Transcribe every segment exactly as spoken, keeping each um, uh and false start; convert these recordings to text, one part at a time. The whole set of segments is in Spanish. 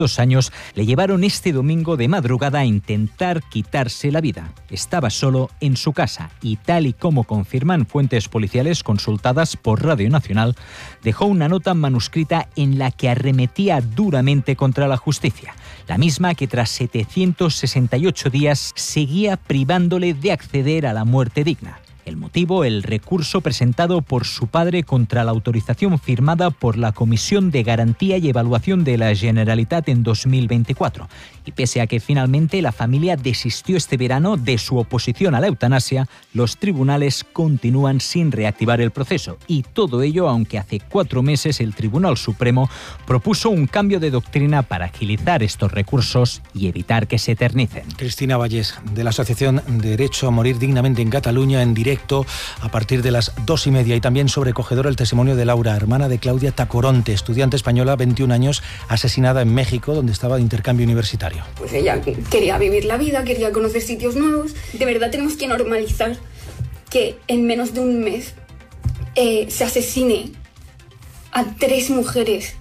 Dos años le llevaron este domingo de madrugada a intentar quitarse la vida. Estaba solo en su casa y, tal y como confirman fuentes policiales consultadas por Radio Nacional, dejó una nota manuscrita en la que arremetía duramente contra la justicia. La misma que tras setecientos sesenta y ocho días seguía privándole de acceder a la muerte digna. El motivo, el recurso presentado por su padre contra la autorización firmada por la Comisión de Garantía y Evaluación de la Generalitat en dos mil veinticuatro. Y pese a que finalmente la familia desistió este verano de su oposición a la eutanasia, los tribunales continúan sin reactivar el proceso. Y todo ello aunque hace cuatro meses el Tribunal Supremo propuso un cambio de doctrina para agilizar estos recursos y evitar que se eternicen. Cristina Vallés, de la Asociación Derecho a Morir Dignamente en Cataluña, en directo a partir de las dos y media. Y también sobrecogedor el testimonio de Laura, hermana de Claudia Tacoronte, estudiante española, veintiún años, asesinada en México, donde estaba de intercambio universitario. Pues ella quería vivir la vida, quería conocer sitios nuevos. De verdad tenemos que normalizar que en menos de un mes eh, se asesine a tres mujeres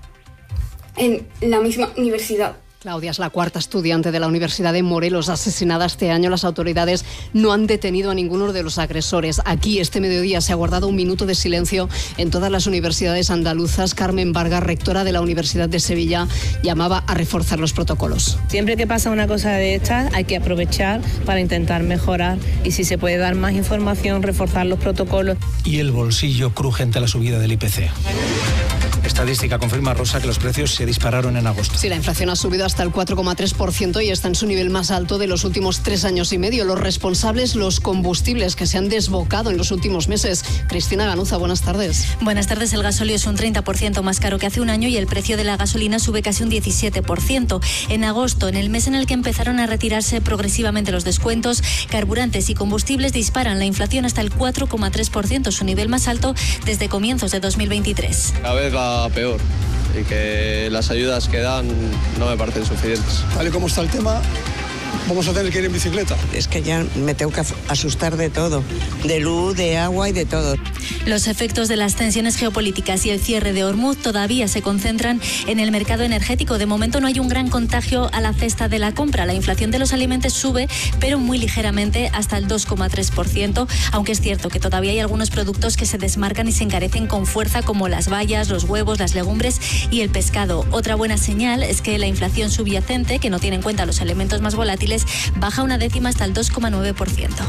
en la misma universidad. Claudia es la cuarta estudiante de la Universidad de Morelos asesinada este año. Las autoridades no han detenido a ninguno de los agresores. Aquí este mediodía se ha guardado un minuto de silencio en todas las universidades andaluzas. Carmen Vargas, rectora de la Universidad de Sevilla, llamaba a reforzar los protocolos. Siempre que pasa una cosa de estas hay que aprovechar para intentar mejorar y si se puede dar más información, reforzar los protocolos. Y el bolsillo cruje ante la subida del I P C. Estadística confirma, Rosa, que los precios se dispararon en agosto. Sí, la inflación ha subido hasta el cuatro coma tres por ciento y está en su nivel más alto de los últimos tres años y medio. Los responsables, los combustibles que se han desbocado en los últimos meses. Cristina Ganuza, buenas tardes. Buenas tardes. El gasóleo es un treinta por ciento más caro que hace un año y el precio de la gasolina sube casi un diecisiete por ciento. En agosto, en el mes en el que empezaron a retirarse progresivamente los descuentos, carburantes y combustibles disparan la inflación hasta el cuatro coma tres por ciento, su nivel más alto desde comienzos de dos mil veintitrés. Cada vez va peor y que las ayudas que dan no me parecen suficientes. Tal y como está el tema, vamos a tener que ir en bicicleta. Es que ya me tengo que asustar de todo, de luz, de agua y de todo. Los efectos de las tensiones geopolíticas y el cierre de Hormuz todavía se concentran en el mercado energético. De momento no hay un gran contagio a la cesta de la compra. La inflación de los alimentos sube, pero muy ligeramente, hasta el dos coma tres por ciento, aunque es cierto que todavía hay algunos productos que se desmarcan y se encarecen con fuerza, como las bayas, los huevos, las legumbres y el pescado. Otra buena señal es que la inflación subyacente, que no tiene en cuenta los elementos más volátiles, baja una décima hasta el dos coma nueve por ciento.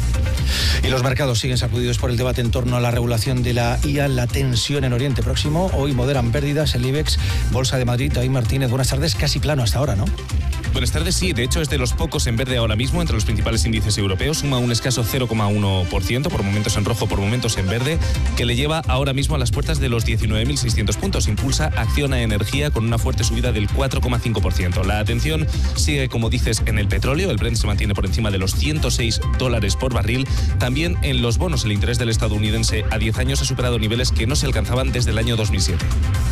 Y los mercados siguen sacudidos por el debate en torno a la regulación de la I A, la tensión en Oriente Próximo. Hoy moderan pérdidas el IBEX, Bolsa de Madrid. David Martínez, buenas tardes. Casi plano hasta ahora, ¿no? Buenas tardes, sí. De hecho, es de los pocos en verde ahora mismo entre los principales índices europeos. Suma un escaso cero coma uno por ciento, por momentos en rojo, por momentos en verde, que le lleva ahora mismo a las puertas de los diecinueve mil seiscientos puntos. Impulsa Acciona Energía con una fuerte subida del cuatro coma cinco por ciento. La atención sigue, como dices, en el petróleo. El Brent se mantiene por encima de los ciento seis dólares por barril. También en los bonos, el interés del estadounidense a diez años ha superado niveles que no se alcanzaban desde el año dos mil siete.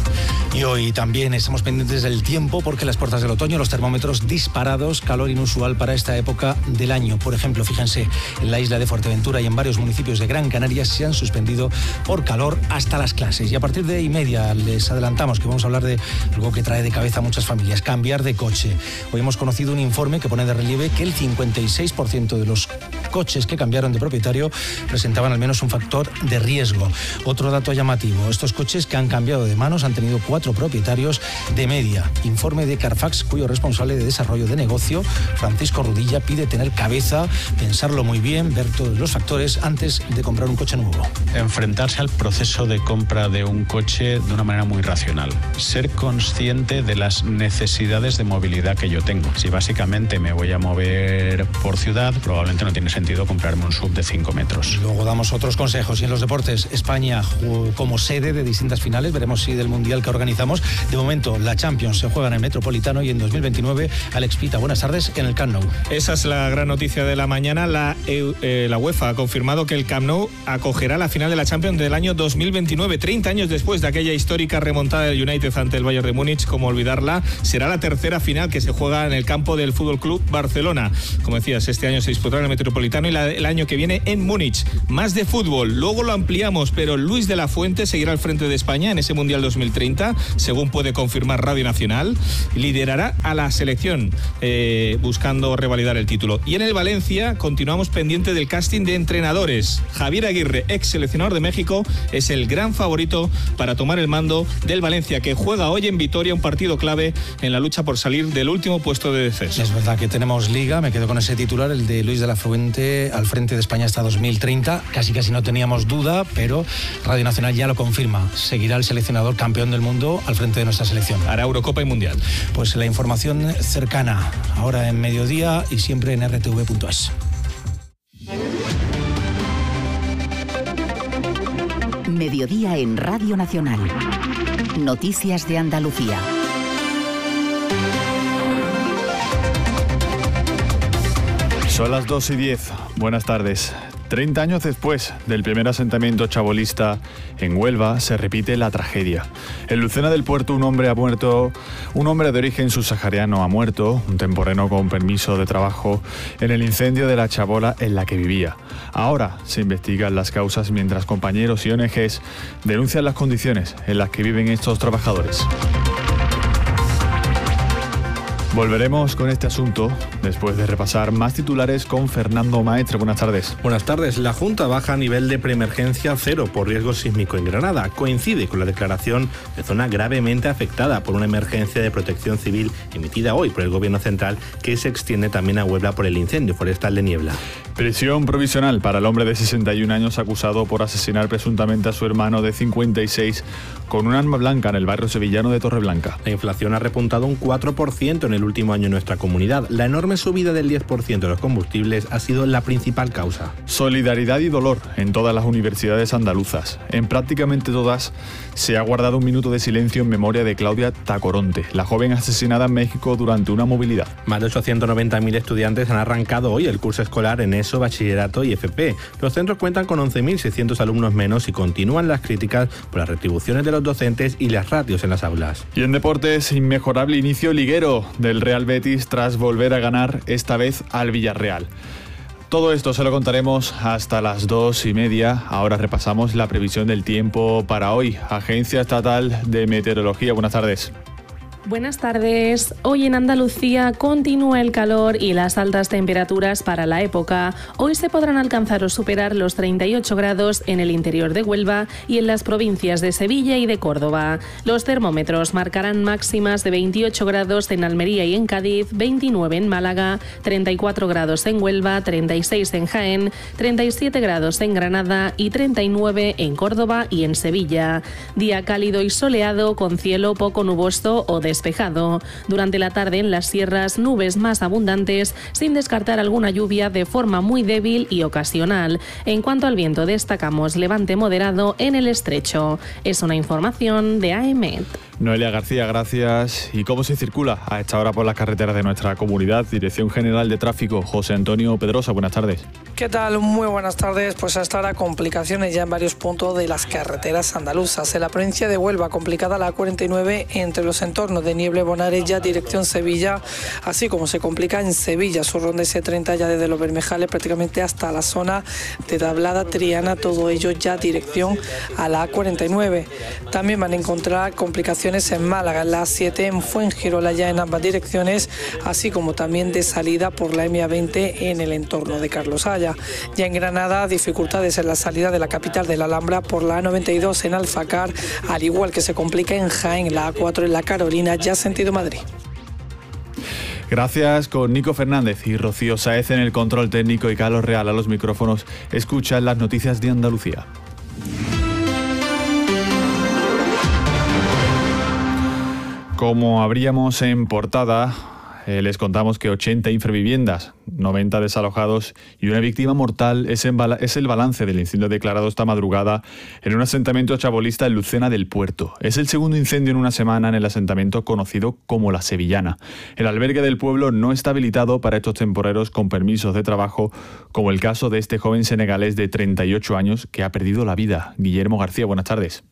Y hoy también estamos pendientes del tiempo porque las puertas del otoño, los termómetros disparados, calor inusual para esta época del año. Por ejemplo, fíjense, en la isla de Fuerteventura y en varios municipios de Gran Canaria se han suspendido por calor hasta las clases. Y a partir de y media les adelantamos que vamos a hablar de algo que trae de cabeza a muchas familias, cambiar de coche. Hoy hemos conocido un informe que pone de relieve que el cincuenta y seis por ciento de los coches que cambiaron de propietario presentaban al menos un factor de riesgo. Otro dato llamativo, estos coches que han cambiado de manos han tenido cuatro propietarios de media. Informe de Carfax, cuyo responsable de desarrollo de negocio, Francisco Rudilla, pide tener cabeza, pensarlo muy bien, ver todos los factores antes de comprar un coche nuevo. Enfrentarse al proceso de compra de un coche de una manera muy racional. Ser consciente de las necesidades de movilidad que yo tengo. Si básicamente me voy a mover por ciudad, probablemente no tiene sentido comprarme un sub de cinco metros. Luego damos otros consejos. Y en los deportes, España como sede de distintas finales, veremos si del Mundial que organizamos. De momento, la Champions se juega en el Metropolitano y en dos mil veintinueve, Alex Pita, buenas tardes, en el Camp Nou. Esa es la gran noticia de la mañana. La, eh, la UEFA ha confirmado que el Camp Nou acogerá la final de la Champions del año dos mil veintinueve, treinta años después de aquella histórica remontada del United ante el Bayern de Múnich. Como olvidarla, será la tercera final que se juega en el campo del Fútbol Club Barcelona. Como decías, este año se disputará en el Metropolitano y la, el año que que viene en Múnich. Más de fútbol, luego lo ampliamos, pero Luis de la Fuente seguirá al frente de España en ese Mundial dos mil treinta, según puede confirmar Radio Nacional. Liderará a la selección, eh, buscando revalidar el título. Y en el Valencia continuamos pendiente del casting de entrenadores. Javier Aguirre, ex seleccionador de México, es el gran favorito para tomar el mando del Valencia, que juega hoy en Vitoria un partido clave en la lucha por salir del último puesto de descenso. Es verdad que tenemos liga, me quedo con ese titular, el de Luis de la Fuente al frente de España hasta dos mil treinta. Casi casi no teníamos duda, pero Radio Nacional ya lo confirma. Seguirá el seleccionador campeón del mundo al frente de nuestra selección. Hará Eurocopa y Mundial. Pues la información cercana, ahora en mediodía y siempre en r t v punto es. Mediodía en Radio Nacional. Noticias de Andalucía. Son las dos y diez. Buenas tardes. treinta años después del primer asentamiento chabolista en Huelva, se repite la tragedia. En Lucena del Puerto, un hombre ha muerto, un hombre de origen subsahariano ha muerto, un temporero con permiso de trabajo, en el incendio de la chabola en la que vivía. Ahora se investigan las causas mientras compañeros y O N Ges denuncian las condiciones en las que viven estos trabajadores. Volveremos con este asunto después de repasar más titulares con Fernando Maestre. Buenas tardes. Buenas tardes. La Junta baja a nivel de preemergencia cero por riesgo sísmico en Granada. Coincide con la declaración de zona gravemente afectada por una emergencia de protección civil emitida hoy por el Gobierno Central, que se extiende también a Huelva por el incendio forestal de Niebla. Prisión provisional para el hombre de sesenta y un años acusado por asesinar presuntamente a su hermano de cincuenta y seis con un arma blanca en el barrio sevillano de Torreblanca. La inflación ha repuntado un cuatro por ciento en el último año en nuestra comunidad. La enorme subida del diez por ciento de los combustibles ha sido la principal causa. Solidaridad y dolor en todas las universidades andaluzas. En prácticamente todas se ha guardado un minuto de silencio en memoria de Claudia Tacoronte, la joven asesinada en México durante una movilidad. Más de ochocientos noventa mil estudiantes han arrancado hoy el curso escolar en ESO, bachillerato y F P. Los centros cuentan con once mil seiscientos alumnos menos y continúan las críticas por las retribuciones de los docentes y las ratios en las aulas. Y en deportes, inmejorable inicio liguero del Real Betis tras volver a ganar, esta vez al Villarreal. Todo esto se lo contaremos hasta las dos y media. Ahora repasamos la previsión del tiempo para hoy. Agencia Estatal de Meteorología, buenas tardes. Buenas tardes. Hoy en Andalucía continúa el calor y las altas temperaturas para la época. Hoy se podrán alcanzar o superar los treinta y ocho grados en el interior de Huelva y en las provincias de Sevilla y de Córdoba. Los termómetros marcarán máximas de veintiocho grados en Almería y en Cádiz, veintinueve en Málaga, treinta y cuatro grados en Huelva, treinta y seis en Jaén, treinta y siete grados en Granada y treinta y nueve en Córdoba y en Sevilla. Día cálido y soleado con cielo poco nuboso o de despejado. Durante la tarde en las sierras, nubes más abundantes, sin descartar alguna lluvia de forma muy débil y ocasional. En cuanto al viento, destacamos levante moderado en el estrecho. Es una información de A E M E T. Noelia García, gracias. ¿Y cómo se circula a esta hora por las carreteras de nuestra comunidad? Dirección General de Tráfico, José Antonio Pedrosa, buenas tardes. ¿Qué tal? Muy buenas tardes. Pues hasta ahora complicaciones ya en varios puntos de las carreteras andaluzas. En la provincia de Huelva, complicada la A cuarenta y nueve entre los entornos de Niebla y Bonares, ya dirección Sevilla, así como se complica en Sevilla, su ronda ese treinta ya desde los Bermejales prácticamente hasta la zona de Tablada, Triana, todo ello ya dirección a la A cuarenta y nueve. También van a encontrar complicaciones en Málaga, en la A siete, en Fuengirola ya en ambas direcciones, así como también de salida por la M A veinte en el entorno de Carlos Haya. Ya en Granada, dificultades en la salida de la capital de la Alhambra por la A noventa y dos en Alfacar, al igual que se complica en Jaén, la A cuatro en la Carolina, ya sentido Madrid. Gracias. Con Nico Fernández y Rocío Sáez en el control técnico y Carlos Real a los micrófonos, escuchan las noticias de Andalucía. Como abríamos en portada, eh, les contamos que ochenta infraviviendas, noventa desalojados y una víctima mortal es, en bala- es el balance del incendio declarado esta madrugada en un asentamiento chabolista en Lucena del Puerto. Es el segundo incendio en una semana en el asentamiento conocido como La Sevillana. El albergue del pueblo no está habilitado para estos temporeros con permisos de trabajo, como el caso de este joven senegalés de treinta y ocho años que ha perdido la vida. Guillermo García, buenas tardes.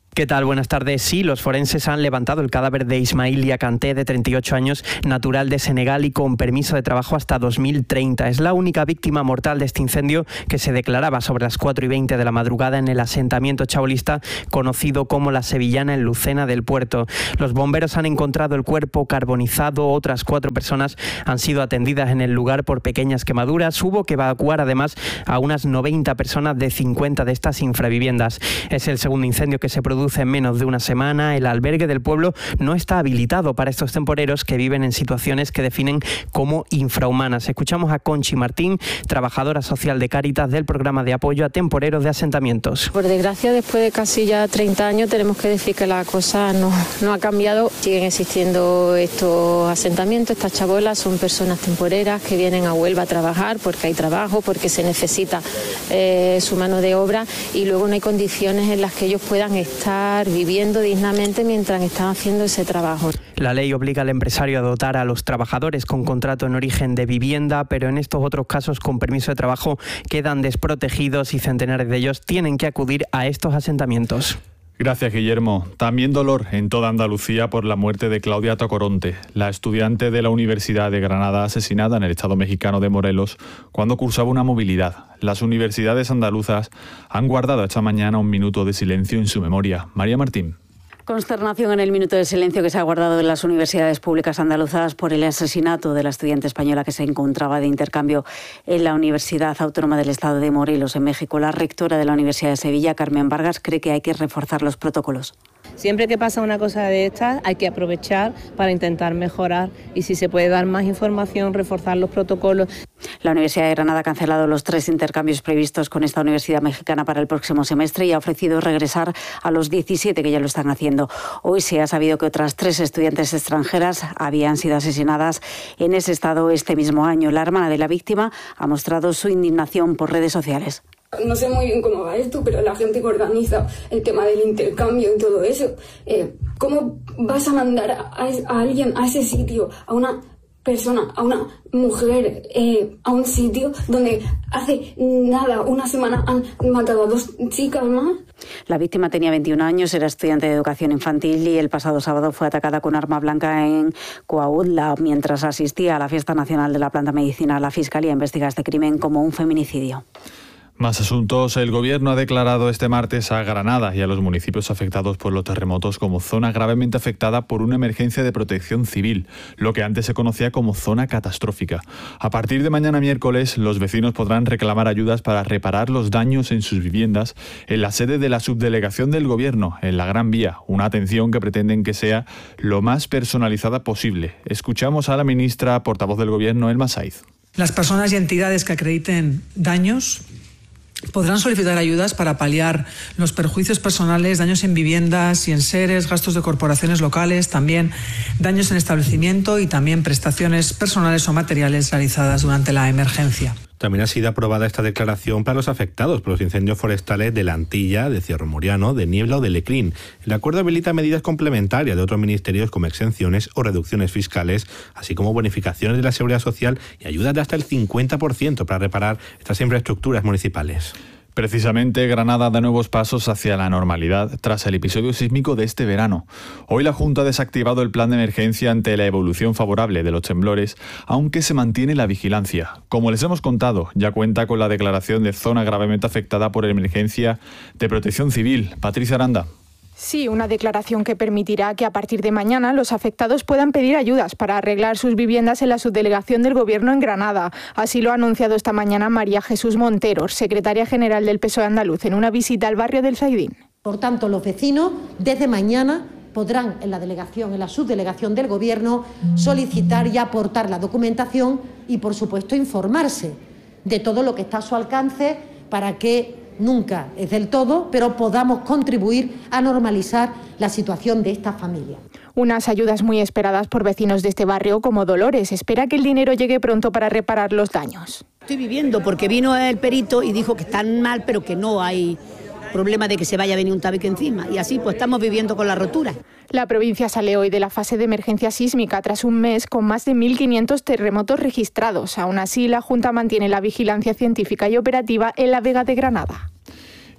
¿Qué tal? Buenas tardes. Sí, los forenses han levantado el cadáver de Ismaïlia Kanté, de treinta y ocho años, natural de Senegal y con permiso de trabajo hasta dos mil treinta. Es la única víctima mortal de este incendio que se declaraba sobre las cuatro y veinte de la madrugada en el asentamiento chabolista conocido como La Sevillana, en Lucena del Puerto. Los bomberos han encontrado el cuerpo carbonizado. Otras cuatro personas han sido atendidas en el lugar por pequeñas quemaduras. Hubo que evacuar además a unas noventa personas de cincuenta de estas infraviviendas. Es el segundo incendio que se produce en menos de una semana. El albergue del pueblo no está habilitado para estos temporeros que viven en situaciones que definen como infrahumanas. Escuchamos a Conchi Martín, trabajadora social de Cáritas del programa de apoyo a temporeros de asentamientos. Por desgracia, después de casi ya treinta años, tenemos que decir que la cosa no, no ha cambiado. Siguen existiendo estos asentamientos, estas chabolas son personas temporeras que vienen a Huelva a trabajar porque hay trabajo, porque se necesita eh, su mano de obra, y luego no hay condiciones en las que ellos puedan estar viviendo dignamente mientras están haciendo ese trabajo. La ley obliga al empresario a dotar a los trabajadores con contrato en origen de vivienda, pero en estos otros casos con permiso de trabajo quedan desprotegidos y centenares de ellos tienen que acudir a estos asentamientos. Gracias, Guillermo. También dolor en toda Andalucía por la muerte de Claudia Tocoronte, la estudiante de la Universidad de Granada asesinada en el estado mexicano de Morelos cuando cursaba una movilidad. Las universidades andaluzas han guardado esta mañana un minuto de silencio en su memoria. María Martín. Consternación en el minuto de silencio que se ha guardado en las universidades públicas andaluzas por el asesinato de la estudiante española que se encontraba de intercambio en la Universidad Autónoma del Estado de Morelos, en México. La rectora de la Universidad de Sevilla, Carmen Vargas, cree que hay que reforzar los protocolos. Siempre que pasa una cosa de estas hay que aprovechar para intentar mejorar, y si se puede dar más información, reforzar los protocolos. La Universidad de Granada ha cancelado los tres intercambios previstos con esta universidad mexicana para el próximo semestre y ha ofrecido regresar a los diecisiete que ya lo están haciendo. Hoy se ha sabido que otras tres estudiantes extranjeras habían sido asesinadas en ese estado este mismo año. La hermana de la víctima ha mostrado su indignación por redes sociales. No sé muy bien cómo va esto, pero la gente que organiza el tema del intercambio y todo eso, eh, ¿cómo vas a mandar a, a alguien a ese sitio, a una persona, a una mujer, eh, a un sitio donde hace nada, una semana han matado a dos chicas más? La víctima tenía veintiún años, era estudiante de educación infantil y el pasado sábado fue atacada con arma blanca en Coahuila mientras asistía a la fiesta nacional de la planta medicinal. La Fiscalía investiga este crimen como un feminicidio. Más asuntos. El Gobierno ha declarado este martes a Granada y a los municipios afectados por los terremotos como zona gravemente afectada por una emergencia de protección civil, lo que antes se conocía como zona catastrófica. A partir de mañana miércoles, los vecinos podrán reclamar ayudas para reparar los daños en sus viviendas en la sede de la subdelegación del Gobierno, en la Gran Vía, una atención que pretenden que sea lo más personalizada posible. Escuchamos a la ministra portavoz del Gobierno, Elma Saiz. Las personas y entidades que acrediten daños podrán solicitar ayudas para paliar los perjuicios personales, daños en viviendas y en seres, gastos de corporaciones locales, también daños en establecimiento y también prestaciones personales o materiales realizadas durante la emergencia. También ha sido aprobada esta declaración para los afectados por los incendios forestales de La Antilla, de Cierro Moriano, de Niebla o de Lecrín. El acuerdo habilita medidas complementarias de otros ministerios como exenciones o reducciones fiscales, así como bonificaciones de la seguridad social y ayudas de hasta el cincuenta por ciento para reparar estas infraestructuras municipales. Precisamente, Granada da nuevos pasos hacia la normalidad tras el episodio sísmico de este verano. Hoy la Junta ha desactivado el plan de emergencia ante la evolución favorable de los temblores, aunque se mantiene la vigilancia. Como les hemos contado, ya cuenta con la declaración de zona gravemente afectada por emergencia de protección civil. Patricia Aranda. Sí, una declaración que permitirá que a partir de mañana los afectados puedan pedir ayudas para arreglar sus viviendas en la subdelegación del Gobierno en Granada. Así lo ha anunciado esta mañana María Jesús Montero, secretaria general del P S O E andaluz, en una visita al barrio del Zaidín. Por tanto, los vecinos desde mañana podrán en la delegación, en la subdelegación del Gobierno, solicitar y aportar la documentación y, por supuesto, informarse de todo lo que está a su alcance para que nunca es del todo, pero podamos contribuir a normalizar la situación de esta familia. Unas ayudas muy esperadas por vecinos de este barrio, como Dolores. Espera que el dinero llegue pronto para reparar los daños. Estoy viviendo porque vino el perito y dijo que están mal, pero que no hay problema de que se vaya a venir un tabique encima. Y así pues estamos viviendo con la rotura. La provincia sale hoy de la fase de emergencia sísmica tras un mes con más de mil quinientos terremotos registrados. Aún así, la Junta mantiene la vigilancia científica y operativa en la Vega de Granada.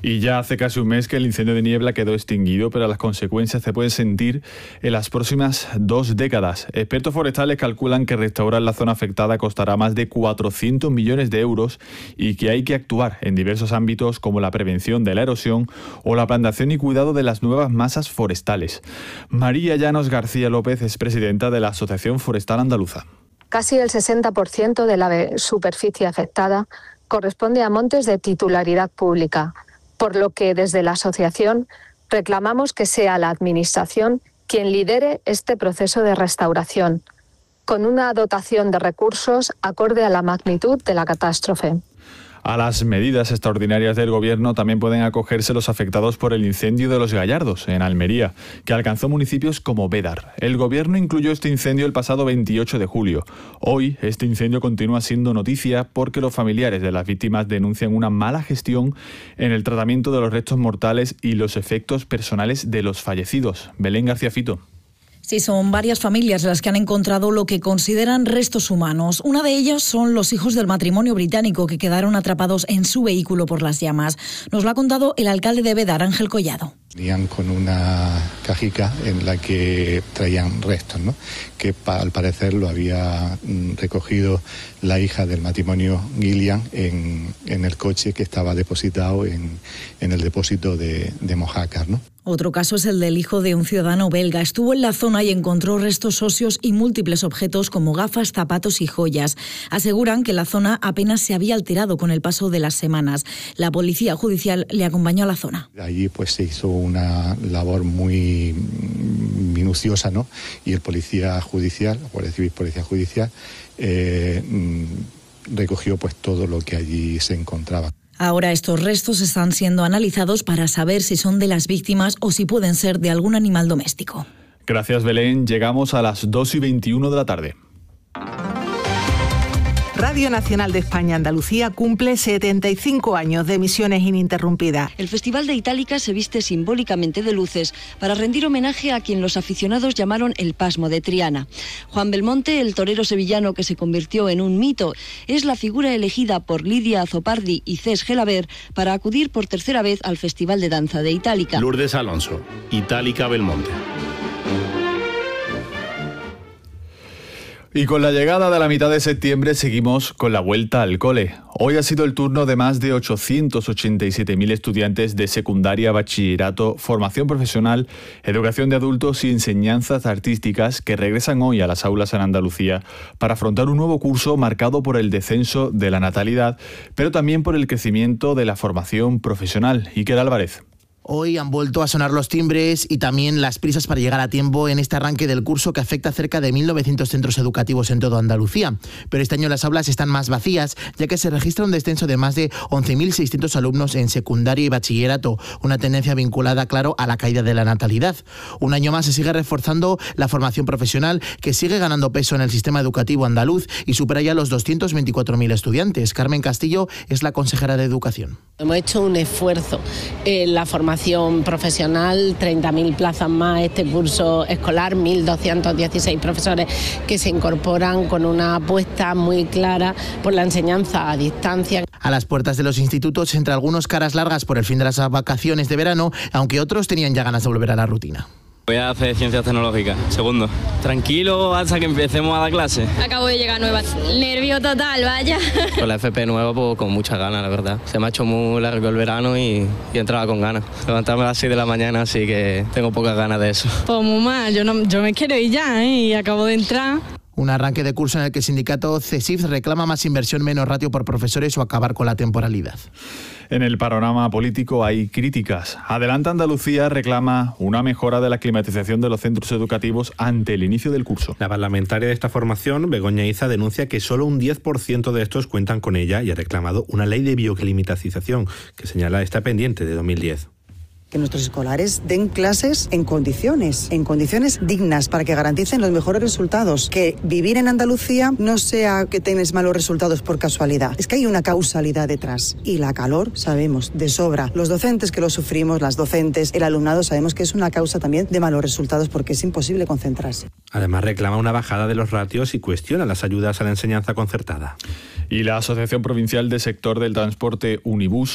Y ya hace casi un mes que el incendio de Niebla quedó extinguido, pero las consecuencias se pueden sentir en las próximas dos décadas. Expertos forestales calculan que restaurar la zona afectada costará más de cuatrocientos millones de euros y que hay que actuar en diversos ámbitos como la prevención de la erosión o la plantación y cuidado de las nuevas masas forestales. María Llanos García López es presidenta de la Asociación Forestal Andaluza. Casi el sesenta por ciento de la superficie afectada corresponde a montes de titularidad pública, por lo que desde la asociación reclamamos que sea la Administración quien lidere este proceso de restauración, con una dotación de recursos acorde a la magnitud de la catástrofe. A las medidas extraordinarias del Gobierno también pueden acogerse los afectados por el incendio de Los Gallardos, en Almería, que alcanzó municipios como Bédar. El Gobierno incluyó este incendio el pasado veintiocho de julio. Hoy, este incendio continúa siendo noticia porque los familiares de las víctimas denuncian una mala gestión en el tratamiento de los restos mortales y los efectos personales de los fallecidos. Belén García Fito. Sí, son varias familias las que han encontrado lo que consideran restos humanos. Una de ellas son los hijos del matrimonio británico que quedaron atrapados en su vehículo por las llamas. Nos lo ha contado el alcalde de Bédar, Ángel Collado. Venían con una cajica en la que traían restos, ¿no? Que al parecer lo había recogido la hija del matrimonio Gillian en, en el coche que estaba depositado en, en el depósito de, de Mojácar, ¿no? Otro caso es el del hijo de un ciudadano belga. Estuvo en la zona y encontró restos óseos y múltiples objetos como gafas, zapatos y joyas. Aseguran que la zona apenas se había alterado con el paso de las semanas. La policía judicial le acompañó a la zona. Allí pues se hizo una labor muy minuciosa, ¿no? Y el policía judicial, Guardia Civil, Policía Judicial, eh, recogió pues todo lo que allí se encontraba. Ahora estos restos están siendo analizados para saber si son de las víctimas o si pueden ser de algún animal doméstico. Gracias, Belén. Llegamos a las dos y veintiuno de la tarde. Radio Nacional de España Andalucía cumple setenta y cinco años de emisiones ininterrumpidas. El Festival de Itálica se viste simbólicamente de luces para rendir homenaje a quien los aficionados llamaron el Pasmo de Triana. Juan Belmonte, el torero sevillano que se convirtió en un mito, es la figura elegida por Lidia Azopardi y Cés Gelaber para acudir por tercera vez al Festival de Danza de Itálica. Lourdes Alonso, Itálica Belmonte. Y con la llegada de la mitad de septiembre seguimos con la vuelta al cole. Hoy ha sido el turno de más de ochocientos ochenta y siete mil estudiantes de secundaria, bachillerato, formación profesional, educación de adultos y enseñanzas artísticas que regresan hoy a las aulas en Andalucía para afrontar un nuevo curso marcado por el descenso de la natalidad, pero también por el crecimiento de la formación profesional. Iker Álvarez. Hoy han vuelto a sonar los timbres y también las prisas para llegar a tiempo en este arranque del curso que afecta a cerca de mil novecientos centros educativos en toda Andalucía. Pero este año las aulas están más vacías, ya que se registra un descenso de más de once mil seiscientos alumnos en secundaria y bachillerato, una tendencia vinculada, claro, a la caída de la natalidad. Un año más se sigue reforzando la formación profesional, que sigue ganando peso en el sistema educativo andaluz y supera ya los doscientos veinticuatro mil estudiantes. Carmen Castillo es la consejera de Educación. Hemos hecho un esfuerzo en la formación profesional, treinta mil plazas más este curso escolar, mil doscientos dieciséis profesores que se incorporan con una apuesta muy clara por la enseñanza a distancia. A las puertas de los institutos, entre algunos caras largas por el fin de las vacaciones de verano, aunque otros tenían ya ganas de volver a la rutina. Voy a hacer ciencias tecnológicas, segundo. Tranquilo hasta que empecemos a dar clase. Acabo de llegar nueva. Nervio total, vaya. Con la F P nueva, pues con muchas ganas, la verdad. Se me ha hecho muy largo el verano y, y entraba con ganas. Levantarme a las seis de la mañana, así que tengo pocas ganas de eso. Pues muy mal, yo, no, yo me quiero ir ya, ¿eh? Y acabo de entrar. Un arranque de curso en el que el sindicato CESIF reclama más inversión, menos ratio por profesores o acabar con la temporalidad. En el panorama político hay críticas. Adelanta Andalucía reclama una mejora de la climatización de los centros educativos ante el inicio del curso. La parlamentaria de esta formación, Begoña Iza, denuncia que solo un diez por ciento de estos cuentan con ella y ha reclamado una ley de bioclimatización que señala está pendiente de dos mil diez. Que nuestros escolares den clases en condiciones, en condiciones dignas, para que garanticen los mejores resultados. Que vivir en Andalucía no sea que tengas malos resultados por casualidad. Es que hay una causalidad detrás. Y la calor, sabemos, de sobra. Los docentes que lo sufrimos, las docentes, el alumnado, sabemos que es una causa también de malos resultados porque es imposible concentrarse. Además, reclama una bajada de los ratios y cuestiona las ayudas a la enseñanza concertada. Y la Asociación Provincial de Sector del Transporte Unibus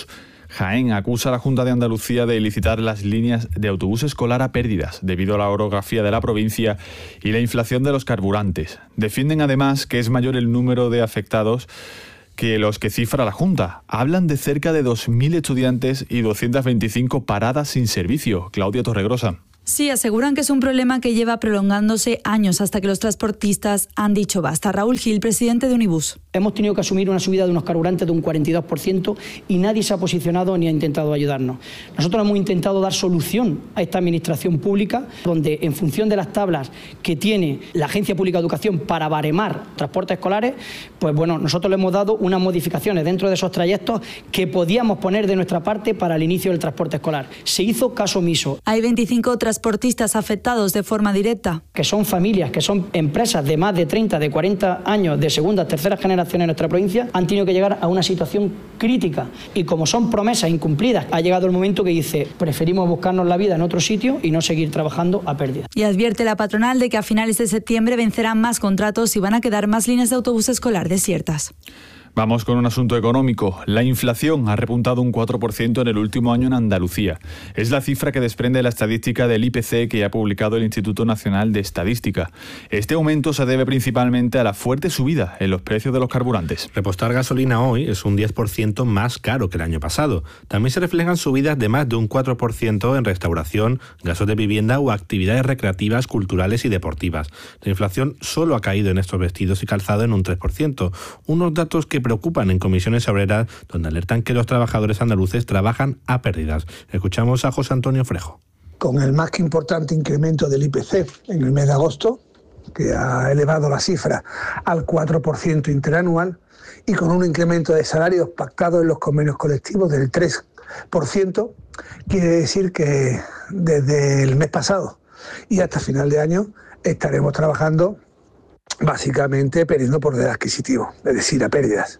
Jaén acusa a la Junta de Andalucía de licitar las líneas de autobús escolar a pérdidas debido a la orografía de la provincia y la inflación de los carburantes. Defienden además que es mayor el número de afectados que los que cifra la Junta. Hablan de cerca de dos mil estudiantes y doscientas veinticinco paradas sin servicio. Claudia Torregrosa. Sí, aseguran que es un problema que lleva prolongándose años hasta que los transportistas han dicho basta. Raúl Gil, presidente de Unibus. Hemos tenido que asumir una subida de unos carburantes de un cuarenta y dos por ciento y nadie se ha posicionado ni ha intentado ayudarnos. Nosotros hemos intentado dar solución a esta administración pública, donde en función de las tablas que tiene la Agencia Pública de Educación para baremar transportes escolares, pues bueno, nosotros le hemos dado unas modificaciones dentro de esos trayectos que podíamos poner de nuestra parte para el inicio del transporte escolar. Se hizo caso omiso. Hay veinticinco transportistas afectados de forma directa. Que son familias, que son empresas de más de treinta, de cuarenta años, de segunda, tercera generación en nuestra provincia, han tenido que llegar a una situación crítica. Y como son promesas incumplidas, ha llegado el momento que dice, preferimos buscarnos la vida en otro sitio y no seguir trabajando a pérdida. Y advierte la patronal de que a finales de septiembre vencerán más contratos y van a quedar más líneas de autobús escolar desiertas. Vamos con un asunto económico. La inflación ha repuntado un cuatro por ciento en el último año en Andalucía. Es la cifra que desprende la estadística del I P C que ha publicado el Instituto Nacional de Estadística. Este aumento se debe principalmente a la fuerte subida en los precios de los carburantes. Repostar gasolina hoy es un diez por ciento más caro que el año pasado. También se reflejan subidas de más de un cuatro por ciento en restauración, gastos de vivienda o actividades recreativas, culturales y deportivas. La inflación solo ha caído en estos vestidos y calzado en un tres por ciento. Unos datos que preocupan en comisiones obreras, donde alertan que los trabajadores andaluces trabajan a pérdidas. Escuchamos a José Antonio Frejo. Con el más que importante incremento del I P C en el mes de agosto, que ha elevado la cifra al cuatro por ciento interanual, y con un incremento de salarios pactados en los convenios colectivos del tres por ciento, quiere decir que desde el mes pasado y hasta final de año estaremos trabajando básicamente perdiendo poder adquisitivo, es decir, a pérdidas.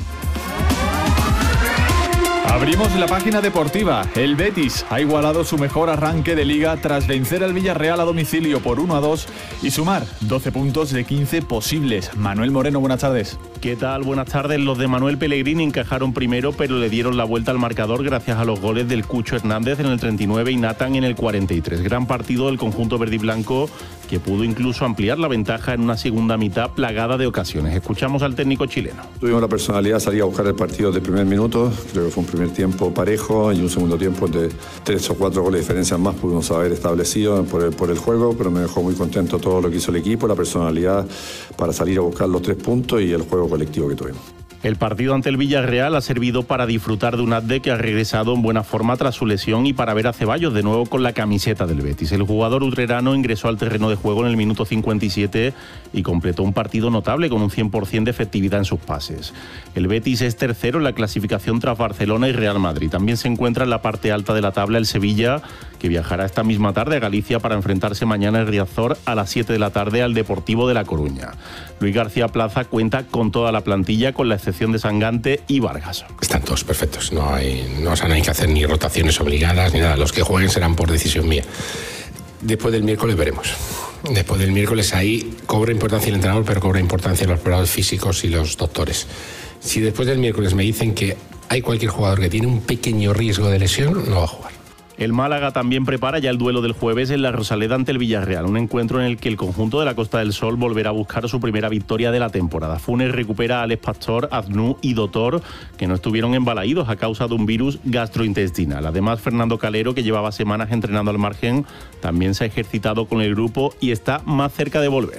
Abrimos la página deportiva. El Betis ha igualado su mejor arranque de liga tras vencer al Villarreal a domicilio por uno a dos y sumar doce puntos de quince posibles. Manuel Moreno, buenas tardes. ¿Qué tal? Buenas tardes. Los de Manuel Pellegrini encajaron primero, pero le dieron la vuelta al marcador gracias a los goles del Cucho Hernández en el treinta y nueve y Nathan en el cuarenta y tres. Gran partido del conjunto verde y blanco, que pudo incluso ampliar la ventaja en una segunda mitad plagada de ocasiones. Escuchamos al técnico chileno. Tuvimos la personalidad de salir a buscar el partido del primer minuto. Creo que fue un primer tiempo parejo y un segundo tiempo de tres o cuatro goles de diferencia más pudimos haber establecido por el, por el juego, pero me dejó muy contento todo lo que hizo el equipo, la personalidad para salir a buscar los tres puntos y el juego colectivo que tuvimos. El partido ante el Villarreal ha servido para disfrutar de un Adde que ha regresado en buena forma tras su lesión y para ver a Ceballos de nuevo con la camiseta del Betis. El jugador utrerano ingresó al terreno de juego en el minuto cincuenta y siete y completó un partido notable con un cien por ciento de efectividad en sus pases. El Betis es tercero en la clasificación tras Barcelona y Real Madrid. También se encuentra en la parte alta de la tabla el Sevilla, que viajará esta misma tarde a Galicia para enfrentarse mañana en Riazor a las siete de la tarde al Deportivo de La Coruña. Luis García Plaza cuenta con toda la plantilla, con la excepción de Sangante y Vargas. Están todos perfectos, no hay, no o sea, no hay que hacer ni rotaciones obligadas ni nada. Los que jueguen serán por decisión mía. Después del miércoles veremos. Después del miércoles ahí cobra importancia el entrenador, pero cobra importancia los preparadores físicos y los doctores. Si después del miércoles me dicen que hay cualquier jugador que tiene un pequeño riesgo de lesión, no va a jugar. El Málaga también prepara ya el duelo del jueves en la Rosaleda ante el Villarreal, un encuentro en el que el conjunto de la Costa del Sol volverá a buscar su primera victoria de la temporada. Funes recupera a Alex Pastor, Aznu y Dotor, que no estuvieron embalaídos a causa de un virus gastrointestinal. Además, Fernando Calero, que llevaba semanas entrenando al margen, también se ha ejercitado con el grupo y está más cerca de volver.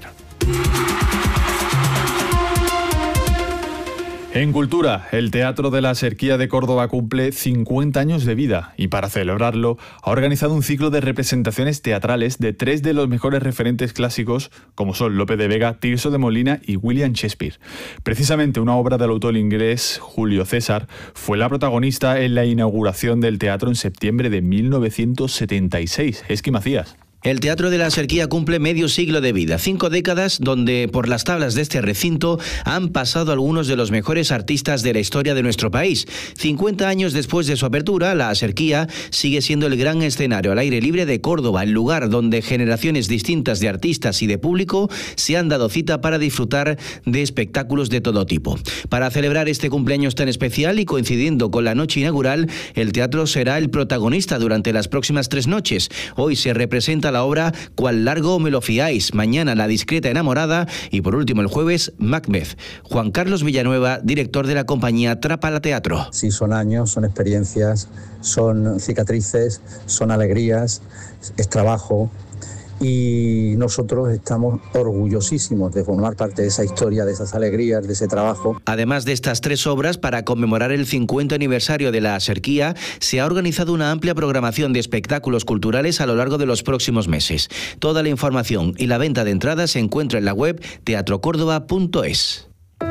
En cultura, el Teatro de la Serquía de Córdoba cumple cincuenta años de vida y para celebrarlo ha organizado un ciclo de representaciones teatrales de tres de los mejores referentes clásicos, como son Lope de Vega, Tirso de Molina y William Shakespeare. Precisamente una obra del autor inglés Julio César fue la protagonista en la inauguración del teatro en septiembre de mil novecientos setenta y seis. Esqui Macías. El Teatro de la Serquía cumple medio siglo de vida, cinco décadas donde por las tablas de este recinto han pasado algunos de los mejores artistas de la historia de nuestro país. cincuenta años después de su apertura, la Serquía sigue siendo el gran escenario al aire libre de Córdoba, el lugar donde generaciones distintas de artistas y de público se han dado cita para disfrutar de espectáculos de todo tipo. Para celebrar este cumpleaños tan especial y coincidiendo con la noche inaugural, el teatro será el protagonista durante las próximas tres noches. Hoy se representa la obra Cuál largo me lo fiáis, mañana La discreta enamorada y por último el jueves Macbeth. Juan Carlos Villanueva, director de la compañía Trápala Teatro. Sí, son años, son experiencias, son cicatrices, son alegrías, es trabajo. Y nosotros estamos orgullosísimos de formar parte de esa historia, de esas alegrías, de ese trabajo. Además de estas tres obras, para conmemorar el cincuenta aniversario de la Serquía, se ha organizado una amplia programación de espectáculos culturales a lo largo de los próximos meses. Toda la información y la venta de entradas se encuentra en la web teatro córdoba punto es.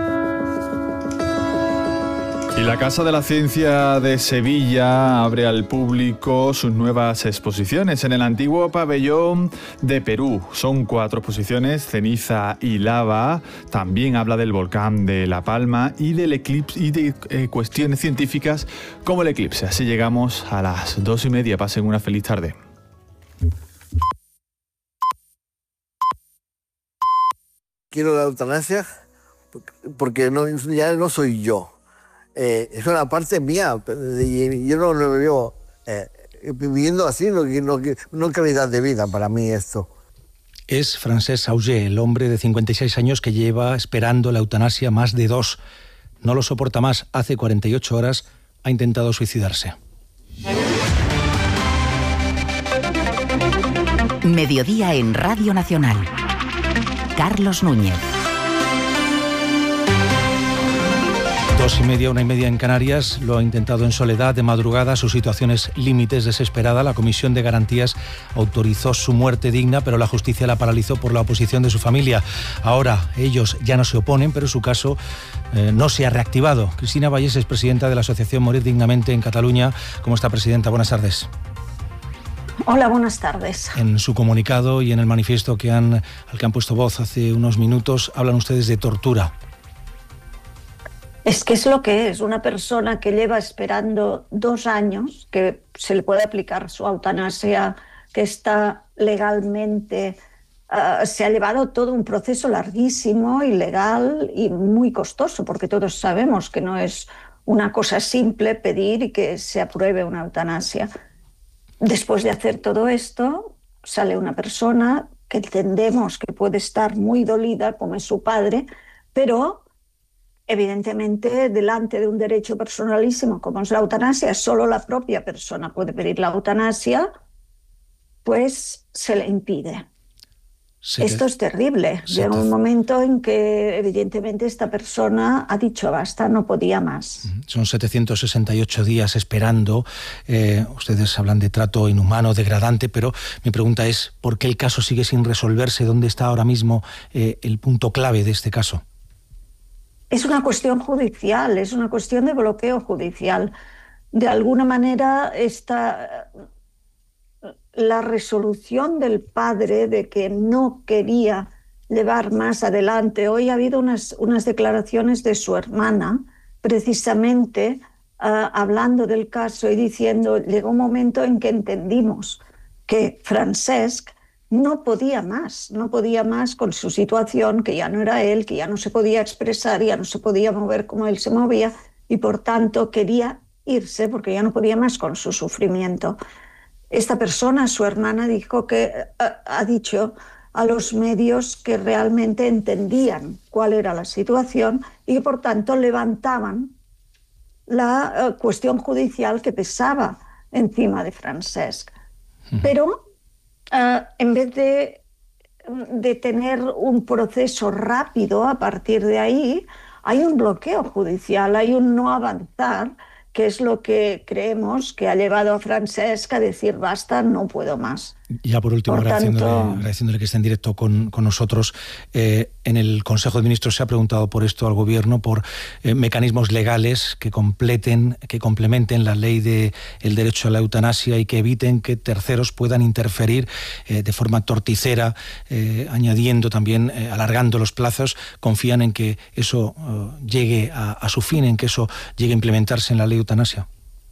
Y la Casa de la Ciencia de Sevilla abre al público sus nuevas exposiciones en el antiguo pabellón de Perú. Son cuatro exposiciones, Ceniza y Lava. También habla del volcán de La Palma y del eclipse y de eh, cuestiones científicas como el eclipse. Así llegamos a las dos y media. Pasen una feliz tarde. Quiero la eutanasia porque no, ya no soy yo. Eh, es una parte mía, y yo no lo veo eh, viviendo así, no, no, no calidad de vida para mí esto. Es Francesc Auger, el hombre de cincuenta y seis años que lleva esperando la eutanasia más de dos. No lo soporta más. Hace cuarenta y ocho horas ha intentado suicidarse. Mediodía en Radio Nacional. Carlos Núñez. Dos y media, una y media en Canarias. Lo ha intentado en soledad, de madrugada. Su situación es límites, desesperada. La Comisión de Garantías autorizó su muerte digna, pero la justicia la paralizó por la oposición de su familia. Ahora ellos ya no se oponen, pero su caso eh, no se ha reactivado. Cristina Vallés es presidenta de la Asociación Morir Dignamente en Cataluña. ¿Cómo está, presidenta? Buenas tardes. Hola, buenas tardes. En su comunicado y en el manifiesto que han, al que han puesto voz hace unos minutos, hablan ustedes de tortura. Es que es lo que es, una persona que lleva esperando dos años, que se le puede aplicar su eutanasia, que está legalmente, uh, se ha llevado todo un proceso larguísimo, ilegal y muy costoso, porque todos sabemos que no es una cosa simple pedir y que se apruebe una eutanasia. Después de hacer todo esto, sale una persona que entendemos que puede estar muy dolida, como es su padre, pero evidentemente, delante de un derecho personalísimo como es la eutanasia, solo la propia persona puede pedir la eutanasia, pues se le impide. Sí, esto es terrible. Llega un momento en que evidentemente esta persona ha dicho basta, no podía más. Son setecientos sesenta y ocho días esperando. Eh, ustedes hablan de trato inhumano, degradante, pero mi pregunta es, ¿por qué el caso sigue sin resolverse? ¿Dónde está ahora mismo eh, el punto clave de este caso? Es una cuestión judicial, es una cuestión de bloqueo judicial. De alguna manera, esta, la resolución del padre de que no quería llevar más adelante. Hoy ha habido unas, unas declaraciones de su hermana, precisamente uh, hablando del caso y diciendo, llegó un momento en que entendimos que Francesc no podía más, no podía más con su situación, que ya no era él, que ya no se podía expresar, ya no se podía mover como él se movía y por tanto quería irse porque ya no podía más con su sufrimiento. Esta persona, su hermana, dijo que ha, ha dicho a los medios que realmente entendían cuál era la situación y que por tanto levantaban la uh, cuestión judicial que pesaba encima de Francesc. Uh-huh. Pero Uh, en vez de, de tener un proceso rápido a partir de ahí, hay un bloqueo judicial, hay un no avanzar, que es lo que creemos que ha llevado a Francesc a decir basta, no puedo más. Ya por último, por agradeciéndole, tanto, agradeciéndole que esté en directo con, con nosotros, eh, en el Consejo de Ministros se ha preguntado por esto al Gobierno, por eh, mecanismos legales que completen, que complementen la ley de el derecho a la eutanasia y que eviten que terceros puedan interferir eh, de forma torticera, eh, añadiendo también, eh, alargando los plazos. Confían en que eso eh, llegue a, a su fin, en que eso llegue a implementarse en la ley de eutanasia.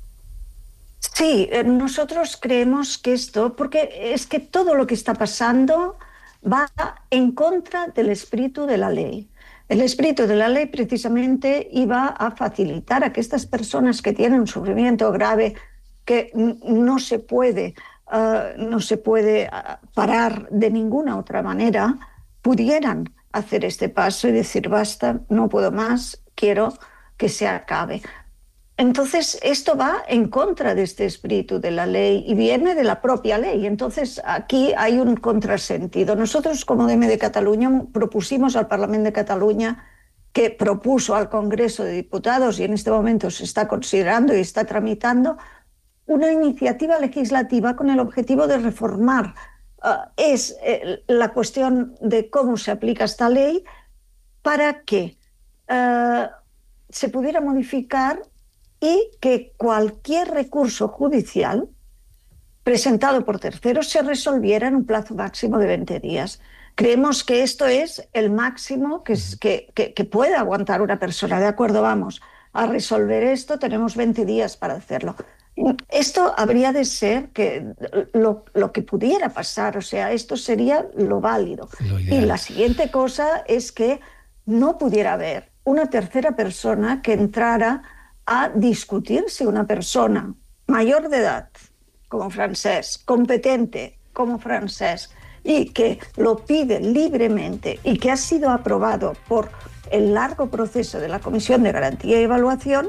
Sí, nosotros creemos que esto, porque es que todo lo que está pasando va en contra del espíritu de la ley. El espíritu de la ley precisamente iba a facilitar a que estas personas que tienen un sufrimiento grave, que no se puede, uh, no se puede parar de ninguna otra manera, pudieran hacer este paso y decir basta, no puedo más, quiero que se acabe. Entonces, esto va en contra de este espíritu de la ley y viene de la propia ley. Entonces, aquí hay un contrasentido. Nosotros, como D M de Cataluña, propusimos al Parlamento de Cataluña, que propuso al Congreso de Diputados, y en este momento se está considerando y está tramitando, una iniciativa legislativa con el objetivo de reformar. Uh, es eh, la cuestión de cómo se aplica esta ley para que uh, se pudiera modificar y que cualquier recurso judicial presentado por terceros se resolviera en un plazo máximo de veinte días. Creemos que esto es el máximo que, que, que, que puede aguantar una persona. De acuerdo, vamos a resolver esto, tenemos veinte días para hacerlo. Esto habría de ser que lo, lo que pudiera pasar, o sea, esto sería lo válido. Lo y la siguiente cosa es que no pudiera haber una tercera persona que entrara a discutir si una persona mayor de edad, como Francesc, competente como Francesc, y que lo pide libremente y que ha sido aprobado por el largo proceso de la Comisión de Garantía y Evaluación,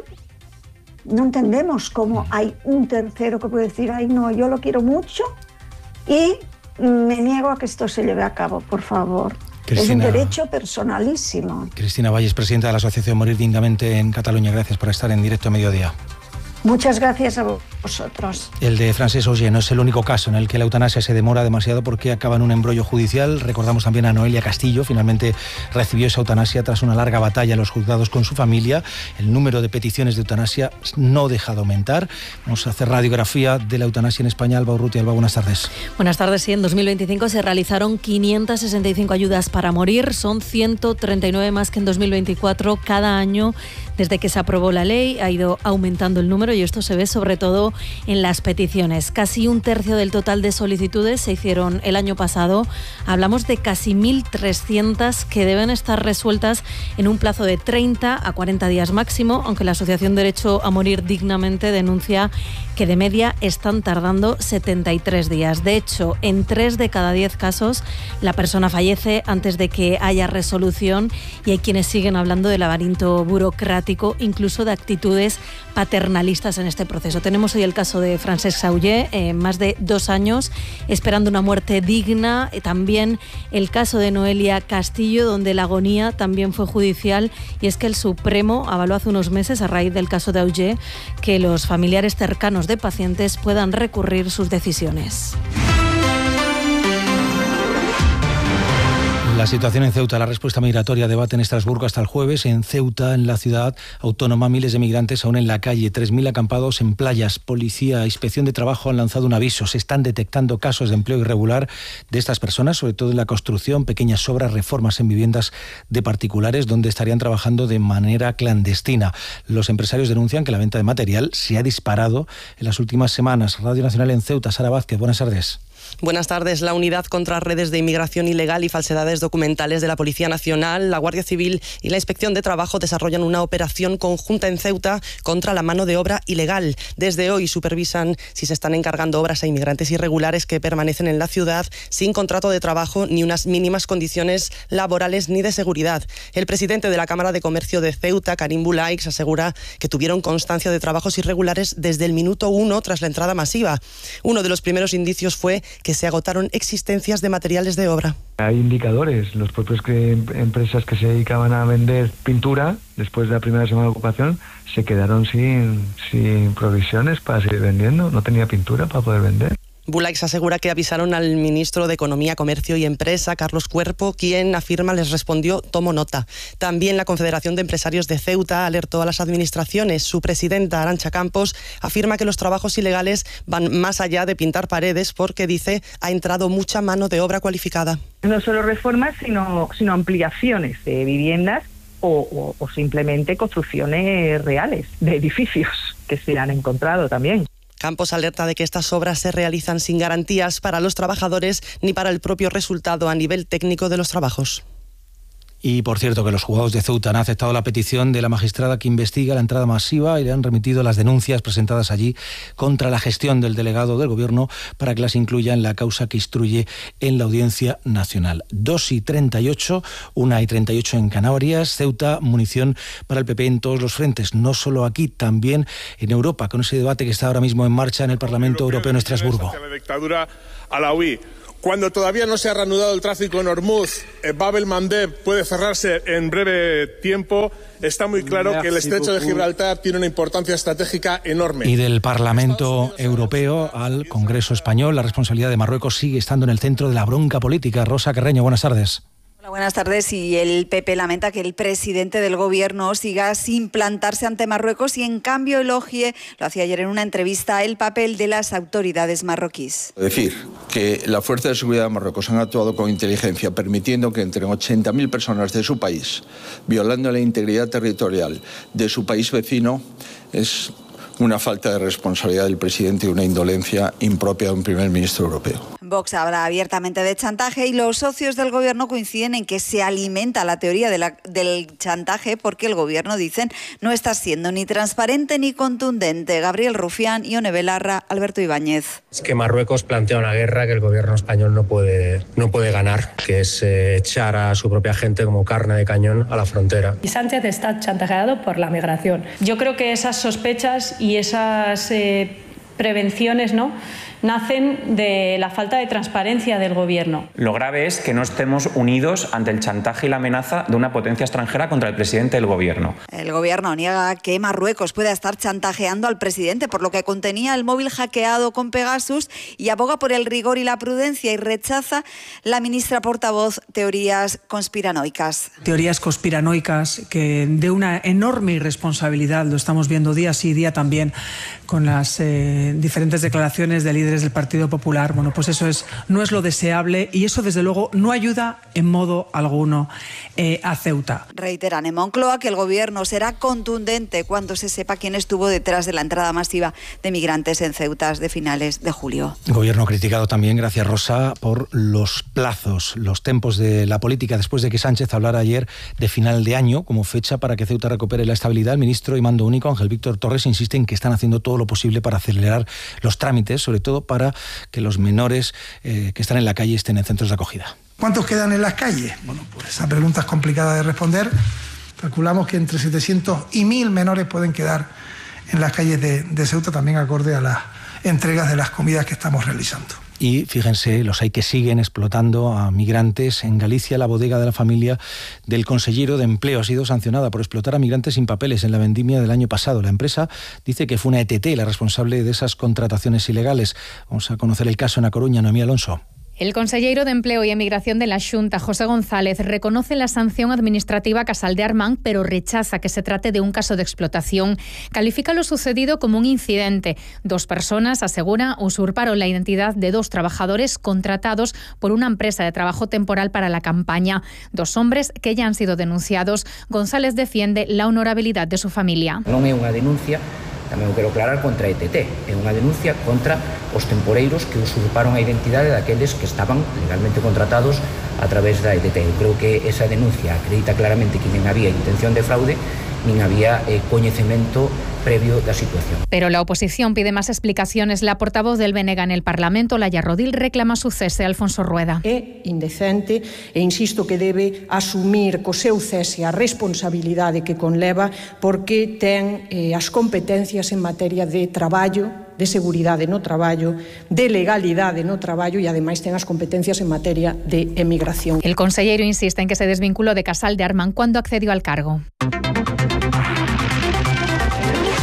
no entendemos cómo hay un tercero que puede decir, ay no, yo lo quiero mucho y me niego a que esto se lleve a cabo, por favor. Cristina, es un derecho personalísimo. Cristina Valles, presidenta de la Asociación Morir Dignamente en Cataluña, gracias por estar en directo a mediodía. Muchas gracias a vosotros. El de Francesc Auger no es el único caso en el que la eutanasia se demora demasiado porque acaba en un embrollo judicial. Recordamos también a Noelia Castillo, finalmente recibió esa eutanasia tras una larga batalla en los juzgados con su familia. El número de peticiones de eutanasia no deja de aumentar. Vamos a hacer radiografía de la eutanasia en España. Alba Urrutia. Alba, buenas tardes. Buenas tardes. Sí, en dos mil veinticinco se realizaron quinientas sesenta y cinco ayudas para morir. Son ciento treinta y nueve más que en dos mil veinticuatro. Cada año, desde que se aprobó la ley, ha ido aumentando el número y esto se ve sobre todo en las peticiones. Casi un tercio del total de solicitudes se hicieron el año pasado. Hablamos de casi mil trescientas que deben estar resueltas en un plazo de treinta a cuarenta días máximo, aunque la Asociación Derecho a Morir Dignamente denuncia que de media están tardando setenta y tres días. De hecho, en tres de cada diez casos la persona fallece antes de que haya resolución y hay quienes siguen hablando de laberinto burocrático, incluso de actitudes paternalistas en este proceso. Tenemos hoy el caso de Francesc Auger, eh, más de dos años esperando una muerte digna. Eh, también el caso de Noelia Castillo, donde la agonía también fue judicial, y es que el Supremo avaló hace unos meses, a raíz del caso de Auger, que los familiares cercanos de pacientes puedan recurrir sus decisiones. La situación en Ceuta, la respuesta migratoria, debate en Estrasburgo hasta el jueves. En Ceuta, en la ciudad autónoma, miles de migrantes aún en la calle, tres mil acampados en playas. Policía, Inspección de Trabajo han lanzado un aviso. Se están detectando casos de empleo irregular de estas personas, sobre todo en la construcción, pequeñas obras, reformas en viviendas de particulares, donde estarían trabajando de manera clandestina. Los empresarios denuncian que la venta de material se ha disparado en las últimas semanas. Radio Nacional en Ceuta, Sara Vázquez, buenas tardes. Buenas tardes. La Unidad contra Redes de Inmigración Ilegal y Falsedades Documentales de la Policía Nacional, la Guardia Civil y la Inspección de Trabajo desarrollan una operación conjunta en Ceuta contra la mano de obra ilegal. Desde hoy supervisan si se están encargando obras a inmigrantes irregulares que permanecen en la ciudad sin contrato de trabajo ni unas mínimas condiciones laborales ni de seguridad. El presidente de la Cámara de Comercio de Ceuta, Karim Bulaix, asegura que tuvieron constancia de trabajos irregulares desde el minuto uno tras la entrada masiva. Uno de los primeros indicios fue que se agotaron existencias de materiales de obra. Hay indicadores, los propios que, empresas que se dedicaban a vender pintura, después de la primera semana de ocupación, se quedaron sin, sin provisiones para seguir vendiendo, no tenía pintura para poder vender. Bulaix asegura que avisaron al ministro de Economía, Comercio y Empresa, Carlos Cuerpo, quien afirma les respondió: tomo nota. También la Confederación de Empresarios de Ceuta alertó a las administraciones. Su presidenta, Arantxa Campos, afirma que los trabajos ilegales van más allá de pintar paredes porque, dice, ha entrado mucha mano de obra cualificada. No solo reformas, sino, sino ampliaciones de viviendas o, o, o simplemente construcciones reales de edificios que se han encontrado también. Campos alerta de que estas obras se realizan sin garantías para los trabajadores ni para el propio resultado a nivel técnico de los trabajos. Y por cierto que los juzgados de Ceuta han aceptado la petición de la magistrada que investiga la entrada masiva y le han remitido las denuncias presentadas allí contra la gestión del delegado del Gobierno para que las incluya en la causa que instruye en la Audiencia Nacional. dos y treinta y ocho, una y treinta y ocho en Canarias. Ceuta, munición para el P P en todos los frentes, no solo aquí, también en Europa, con ese debate que está ahora mismo en marcha en el Parlamento Europeo en Estrasburgo. La dictadura alauí. Cuando todavía no se ha reanudado el tráfico en Hormuz, eh, Bab el-Mandeb puede cerrarse en breve tiempo. Está muy claro que el estrecho de Gibraltar tiene una importancia estratégica enorme. Y del Parlamento Europeo al Congreso Español, la responsabilidad de Marruecos sigue estando en el centro de la bronca política. Rosa Carreño, buenas tardes. Hola, buenas tardes. Y el P P lamenta que el presidente del Gobierno siga sin plantarse ante Marruecos y en cambio elogie, lo hacía ayer en una entrevista, el papel de las autoridades marroquíes. Decir que la Fuerza de Seguridad de Marruecos han actuado con inteligencia, permitiendo que entren ochenta mil personas de su país, violando la integridad territorial de su país vecino, es una falta de responsabilidad del presidente y una indolencia impropia de un primer ministro europeo. Vox habla abiertamente de chantaje y los socios del Gobierno coinciden en que se alimenta la teoría de la, del chantaje porque el Gobierno, dicen, no está siendo ni transparente ni contundente. Gabriel Rufián, Ione Belarra, Alberto Ibáñez. Es que Marruecos plantea una guerra que el Gobierno español no puede, no puede ganar, que es eh, echar a su propia gente como carne de cañón a la frontera. Y Sánchez está chantajeado por la migración. Yo creo que esas sospechas y esas eh, prevenciones, ¿no?, nacen de la falta de transparencia del Gobierno. Lo grave es que no estemos unidos ante el chantaje y la amenaza de una potencia extranjera contra el presidente del Gobierno. El Gobierno niega que Marruecos pueda estar chantajeando al presidente, por lo que contenía el móvil hackeado con Pegasus, y aboga por el rigor y la prudencia y rechaza la ministra portavoz teorías conspiranoicas. Teorías conspiranoicas que de una enorme irresponsabilidad, lo estamos viendo día sí día también con las eh, diferentes declaraciones de líderes del Partido Popular. Bueno, pues eso es, no es lo deseable y eso desde luego no ayuda en modo alguno eh, a Ceuta. Reiteran en Moncloa que el Gobierno será contundente cuando se sepa quién estuvo detrás de la entrada masiva de migrantes en Ceuta de finales de julio. El Gobierno criticado también, gracias Rosa, por los plazos, los tempos de la política después de que Sánchez hablara ayer de final de año como fecha para que Ceuta recupere la estabilidad. El ministro y mando único, Ángel Víctor Torres, insiste en que están haciendo todo lo posible para acelerar los trámites, sobre todo para que los menores eh, que están en la calle estén en centros de acogida. ¿Cuántos quedan en las calles? Bueno, pues esa pregunta es complicada de responder. Calculamos que entre setecientos y mil menores pueden quedar en las calles de, de Ceuta, también acorde a las entregas de las comidas que estamos realizando. Y fíjense, los hay que siguen explotando a migrantes. En Galicia, la bodega de la familia del consejero de Empleo ha sido sancionada por explotar a migrantes sin papeles en la vendimia del año pasado. La empresa dice que fue una E T T la responsable de esas contrataciones ilegales. Vamos a conocer el caso en A Coruña. Noemí Alonso. El conselleiro de Empleo y Emigración de la Xunta, José González, reconoce la sanción administrativa a Casal de Armán, pero rechaza que se trate de un caso de explotación. Califica lo sucedido como un incidente. Dos personas, asegura, usurparon la identidad de dos trabajadores contratados por una empresa de trabajo temporal para la campaña. Dos hombres que ya han sido denunciados. González defiende la honorabilidad de su familia. Non é unha denuncia, tamén o quero aclarar, contra a E T T. É unha denuncia contra os temporeiros que usurparon a identidade daqueles que estaban legalmente contratados a través da E T T. Eu creo que esa denuncia acredita claramente que nin había intención de fraude, nin había eh, coñecemento previo da situación. Pero la oposición pide más explicaciones. La portavoz del B N G en el Parlamento, Laia Rodil, reclama su cese. Alfonso Rueda. É indecente e insisto que debe asumir co seu cese a responsabilidade que conleva porque ten eh, as competencias en materia de traballo, de seguridade no traballo, de legalidade no traballo e ademais ten as competencias en materia de emigración. El consellero insiste en que se desvinculó de Casal de Armán cuando accedió al cargo.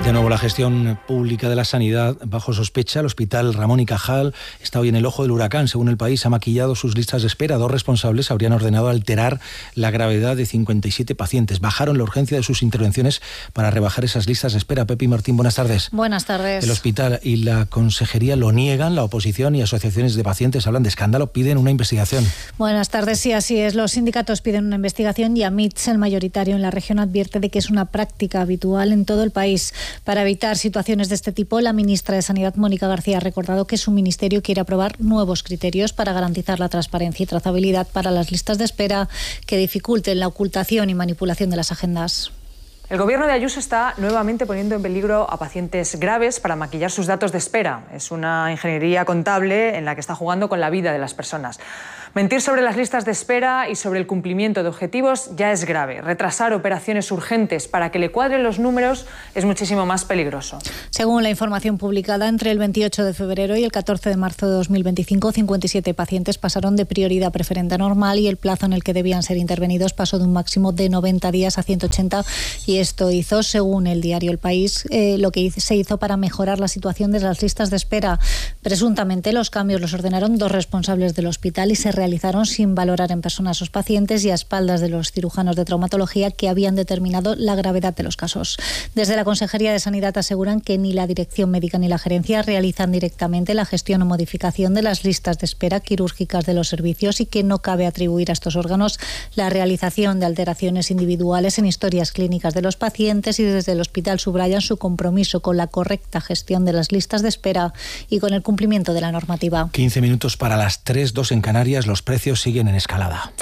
De nuevo, la gestión pública de la sanidad bajo sospecha. El Hospital Ramón y Cajal está hoy en el ojo del huracán. Según El País, ha maquillado sus listas de espera. Dos responsables habrían ordenado alterar la gravedad de cincuenta y siete pacientes. Bajaron la urgencia de sus intervenciones para rebajar esas listas de espera. Pepi Martín, buenas tardes. Buenas tardes. El hospital y la consejería lo niegan. La oposición y asociaciones de pacientes hablan de escándalo, piden una investigación. Buenas tardes, sí, así es. Los sindicatos piden una investigación y AMITS, el mayoritario en la región, advierte de que es una práctica habitual en todo el país. Para evitar situaciones de este tipo, la ministra de Sanidad, Mónica García, ha recordado que su ministerio quiere aprobar nuevos criterios para garantizar la transparencia y trazabilidad para las listas de espera que dificulten la ocultación y manipulación de las agendas. El gobierno de Ayuso está nuevamente poniendo en peligro a pacientes graves para maquillar sus datos de espera. Es una ingeniería contable en la que está jugando con la vida de las personas. Mentir sobre las listas de espera y sobre el cumplimiento de objetivos ya es grave. Retrasar operaciones urgentes para que le cuadren los números es muchísimo más peligroso. Según la información publicada, entre el veintiocho de febrero y el catorce de marzo de dos mil veinticinco, cincuenta y siete pacientes pasaron de prioridad preferente a normal y el plazo en el que debían ser intervenidos pasó de un máximo de noventa días a ciento ochenta, y esto hizo, según el diario El País, eh, lo que se hizo para mejorar la situación de las listas de espera. Presuntamente, los cambios los ordenaron dos responsables del hospital y se realizaron sin valorar en persona a sus pacientes y a espaldas de los cirujanos de traumatología que habían determinado la gravedad de los casos. Desde la Consejería de Sanidad aseguran que ni la Dirección Médica ni la Gerencia realizan directamente la gestión o modificación de las listas de espera quirúrgicas de los servicios y que no cabe atribuir a estos órganos la realización de alteraciones individuales en historias clínicas de los pacientes, y desde el hospital subrayan su compromiso con la correcta gestión de las listas de espera y con el cumplimiento de la normativa. quince minutos para las tres, dos en Canarias. Los precios siguen en escalada.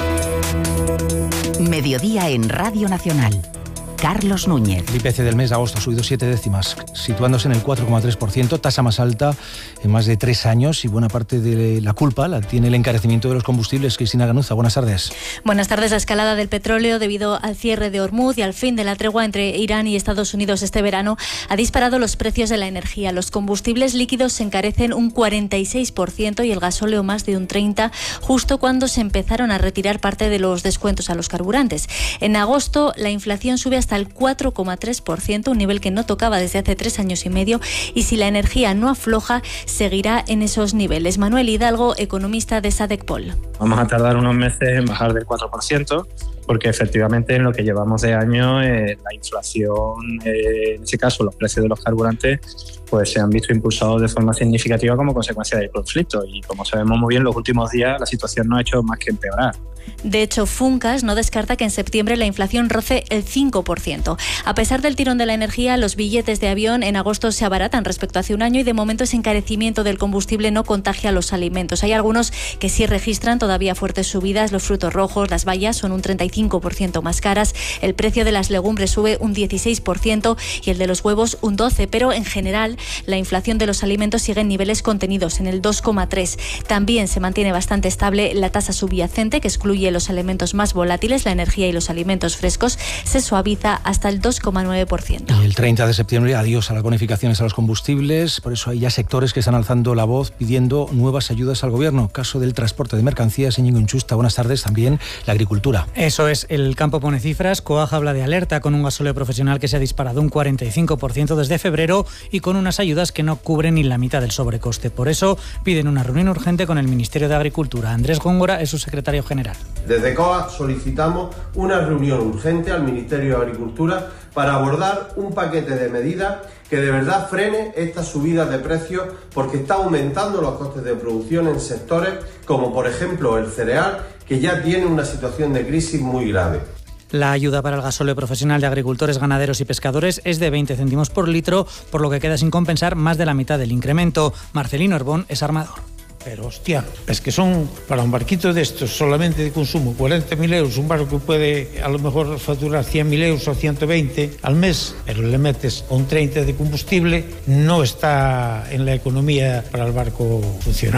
Mediodía en Radio Nacional. Carlos Núñez. El I P C del mes de agosto ha subido siete décimas, situándose en el cuatro coma tres por ciento, tasa más alta en más de tres años, y buena parte de la culpa la tiene el encarecimiento de los combustibles. Cristina Ganuza, buenas tardes. Buenas tardes. La escalada del petróleo debido al cierre de Hormuz y al fin de la tregua entre Irán y Estados Unidos este verano ha disparado los precios de la energía. Los combustibles líquidos se encarecen un cuarenta y seis por ciento y el gasóleo más de un treinta por ciento, justo cuando se empezaron a retirar parte de los descuentos a los carburantes. En agosto la inflación sube hasta el cuatro coma tres por ciento, un nivel que no tocaba desde hace tres años y medio, y si la energía no afloja, seguirá en esos niveles. Manuel Hidalgo, economista de Sadecpol. Vamos a tardar unos meses en bajar del cuatro por ciento, porque efectivamente en lo que llevamos de año eh, la inflación, eh, en ese caso los precios de los carburantes, pues se han visto impulsados de forma significativa como consecuencia del conflicto, y como sabemos muy bien, los últimos días la situación no ha hecho más que empeorar. De hecho, Funcas no descarta que en septiembre la inflación roce el cinco por ciento. A pesar del tirón de la energía, los billetes de avión en agosto se abaratan respecto a hace un año, y de momento ese encarecimiento del combustible no contagia a los alimentos. Hay algunos que sí registran todavía fuertes subidas. Los frutos rojos, las bayas son un treinta y cinco por ciento más caras, el precio de las legumbres sube un dieciséis por ciento y el de los huevos un doce por ciento, pero en general la inflación de los alimentos sigue en niveles contenidos, en el dos coma tres por ciento. También se mantiene bastante estable la tasa subyacente, que excluye los elementos más volátiles, la energía y los alimentos frescos, se suaviza hasta el dos coma nueve por ciento. Y el treinta de septiembre, adiós a las bonificaciones a los combustibles. Por eso hay ya sectores que están alzando la voz pidiendo nuevas ayudas al gobierno. Caso del transporte de mercancías. Íñigo Inchusta, buenas tardes. También la agricultura. Eso es, el campo pone cifras. COAG habla de alerta con un gasóleo profesional que se ha disparado un cuarenta y cinco por ciento desde febrero y con unas ayudas que no cubren ni la mitad del sobrecoste. Por eso piden una reunión urgente con el Ministerio de Agricultura. Andrés Góngora es su secretario general. Desde COAG solicitamos una reunión urgente al Ministerio de Agricultura para abordar un paquete de medidas que de verdad frene estas subidas de precios, porque está aumentando los costes de producción en sectores como por ejemplo el cereal, que ya tiene una situación de crisis muy grave. La ayuda para el gasóleo profesional de agricultores, ganaderos y pescadores es de veinte céntimos por litro, por lo que queda sin compensar más de la mitad del incremento. Marcelino Herbón es armador. Pero hostia, es que son para un barquito de estos solamente de consumo cuarenta mil euros, un barco que puede a lo mejor facturar cien mil euros o ciento veinte al mes, pero le metes un treinta de combustible, no está en la economía para el barco funcionar.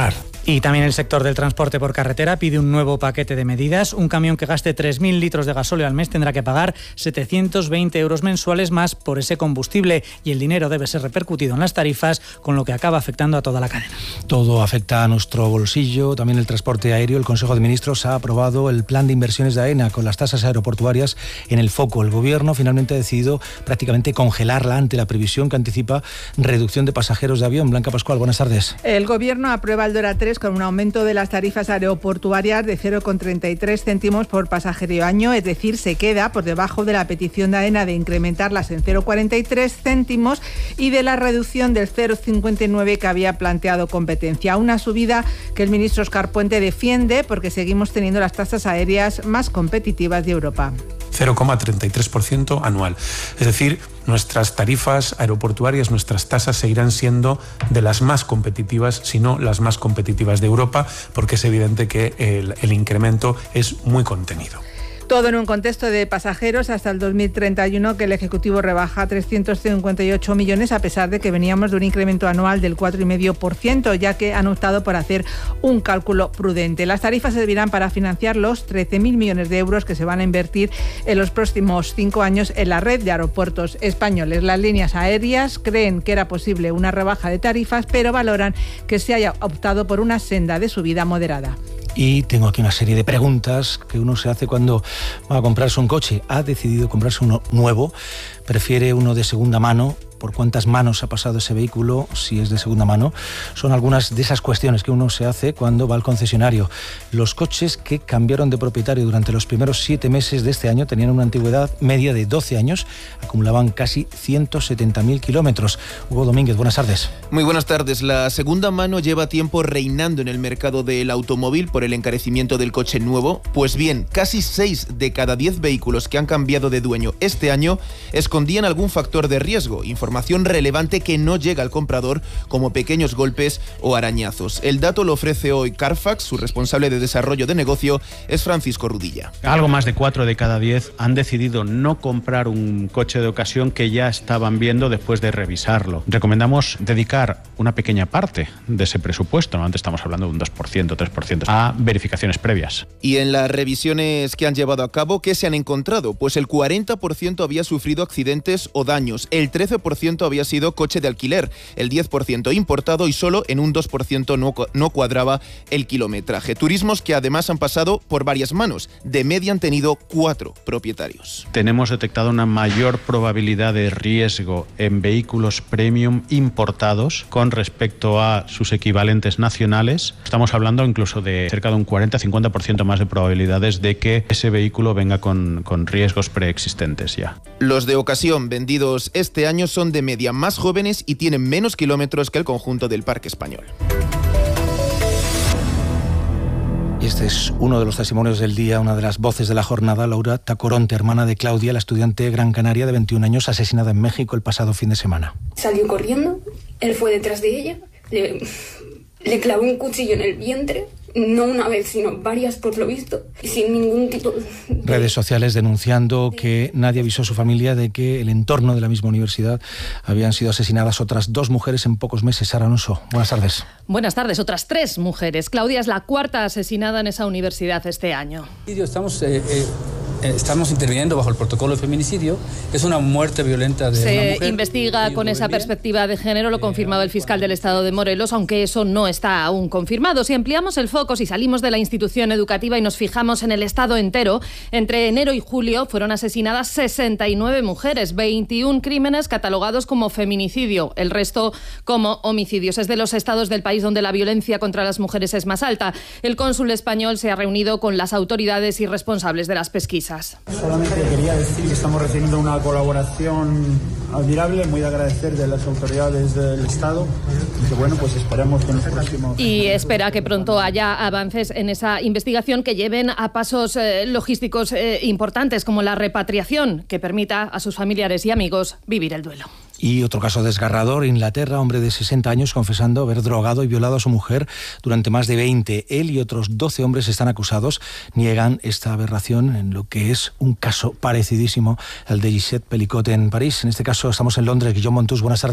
Y también el sector del transporte por carretera pide un nuevo paquete de medidas. Un camión que gaste tres mil litros de gasóleo al mes tendrá que pagar setecientos veinte euros mensuales más por ese combustible, y el dinero debe ser repercutido en las tarifas, con lo que acaba afectando a toda la cadena. Todo afecta a nuestro bolsillo, también el transporte aéreo. El Consejo de Ministros ha aprobado el plan de inversiones de AENA con las tasas aeroportuarias en el foco. El Gobierno finalmente ha decidido prácticamente congelarla ante la previsión que anticipa reducción de pasajeros de avión. Blanca Pascual, buenas tardes. El Gobierno aprueba el DORA tres con un aumento de las tarifas aeroportuarias de cero coma treinta y tres céntimos por pasajero año, es decir, se queda por debajo de la petición de AENA de incrementarlas en cero coma cuarenta y tres céntimos y de la reducción del cero coma cincuenta y nueve que había planteado competencia. Una subida que el ministro Óscar Puente defiende porque seguimos teniendo las tasas aéreas más competitivas de Europa. cero coma treinta y tres por ciento anual. Es decir, nuestras tarifas aeroportuarias, nuestras tasas seguirán siendo de las más competitivas, si no las más competitivas de Europa, porque es evidente que el, el incremento es muy contenido. Todo en un contexto de pasajeros hasta el dos mil treinta y uno que el Ejecutivo rebaja a trescientos cincuenta y ocho millones, a pesar de que veníamos de un incremento anual del cuatro coma cinco por ciento, ya que han optado por hacer un cálculo prudente. Las tarifas servirán para financiar los trece mil millones de euros que se van a invertir en los próximos cinco años en la red de aeropuertos españoles. Las líneas aéreas creen que era posible una rebaja de tarifas, pero valoran que se haya optado por una senda de subida moderada. Y tengo aquí una serie de preguntas que uno se hace cuando va a comprarse un coche. ¿Ha decidido comprarse uno nuevo? ¿Prefiere uno de segunda mano? ¿Por cuántas manos ha pasado ese vehículo si es de segunda mano? Son algunas de esas cuestiones que uno se hace cuando va al concesionario. Los coches que cambiaron de propietario durante los primeros siete meses de este año tenían una antigüedad media de doce años, acumulaban casi ciento setenta mil kilómetros. Hugo Domínguez, buenas tardes. Muy buenas tardes. La segunda mano lleva tiempo reinando en el mercado del automóvil por el encarecimiento del coche nuevo. Pues bien, casi seis de cada diez vehículos que han cambiado de dueño este año escondían algún factor de riesgo, información relevante que no llega al comprador, como pequeños golpes o arañazos. El dato lo ofrece hoy Carfax. Su responsable de desarrollo de negocio es Francisco Rudilla. Algo más de cuatro de cada diez han decidido no comprar un coche de ocasión que ya estaban viendo después de revisarlo. Recomendamos dedicar una pequeña parte de ese presupuesto, ¿no? Antes estamos hablando de un dos por ciento, tres por ciento, a verificaciones previas. Y en las revisiones que han llevado a cabo, ¿qué se han encontrado? Pues el cuarenta por ciento había sufrido accidentes o daños, el trece por ciento había sido coche de alquiler, el diez por ciento importado y solo en un dos por ciento no, no cuadraba el kilometraje. Turismos que además han pasado por varias manos. De media han tenido cuatro propietarios. Tenemos detectado una mayor probabilidad de riesgo en vehículos premium importados con respecto a sus equivalentes nacionales. Estamos hablando incluso de cerca de un cuarenta a cincuenta por ciento más de probabilidades de que ese vehículo venga con, con riesgos preexistentes ya. Los de ocasión vendidos este año son de media más jóvenes y tienen menos kilómetros que el conjunto del parque español. Y este es uno de los testimonios del día, una de las voces de la jornada, Laura Tacoronte, hermana de Claudia, la estudiante gran canaria de veintiún años, asesinada en México el pasado fin de semana. Salió corriendo, él fue detrás de ella, le, le clavó un cuchillo en el vientre, no una vez, sino varias por lo visto, y sin ningún tipo de... Redes sociales denunciando que nadie avisó a su familia de que el entorno de la misma universidad habían sido asesinadas otras dos mujeres en pocos meses. Sara Alonso, buenas tardes. Buenas tardes. Otras tres mujeres. Claudia es la cuarta asesinada en esa universidad este año. Estamos... Eh, eh... Estamos interviniendo bajo el protocolo de feminicidio. Es una muerte violenta de Se una mujer. Se investiga con esa perspectiva de género, lo confirmaba el fiscal del Estado de Morelos, aunque eso no está aún confirmado. Si ampliamos el foco, si salimos de la institución educativa y nos fijamos en el Estado entero, entre enero y julio fueron asesinadas sesenta y nueve mujeres, veintiún crímenes catalogados como feminicidio, el resto como homicidios. Es de los estados del país donde la violencia contra las mujeres es más alta. El cónsul español se ha reunido con las autoridades y responsables de las pesquisas. Solamente quería decir que estamos recibiendo una colaboración admirable, muy de agradecer de las autoridades del Estado y que bueno, pues esperemos que en los próximos... Y espera que pronto haya avances en esa investigación que lleven a pasos eh, logísticos eh, importantes como la repatriación, que permita a sus familiares y amigos vivir el duelo. Y otro caso desgarrador, Inglaterra, hombre de sesenta años confesando haber drogado y violado a su mujer durante más de veinte. Él y otros doce hombres están acusados, niegan esta aberración en lo que es un caso parecidísimo al de Gisette Pellicot en París. En este caso estamos en Londres. Guillaume Montus, buenas tardes.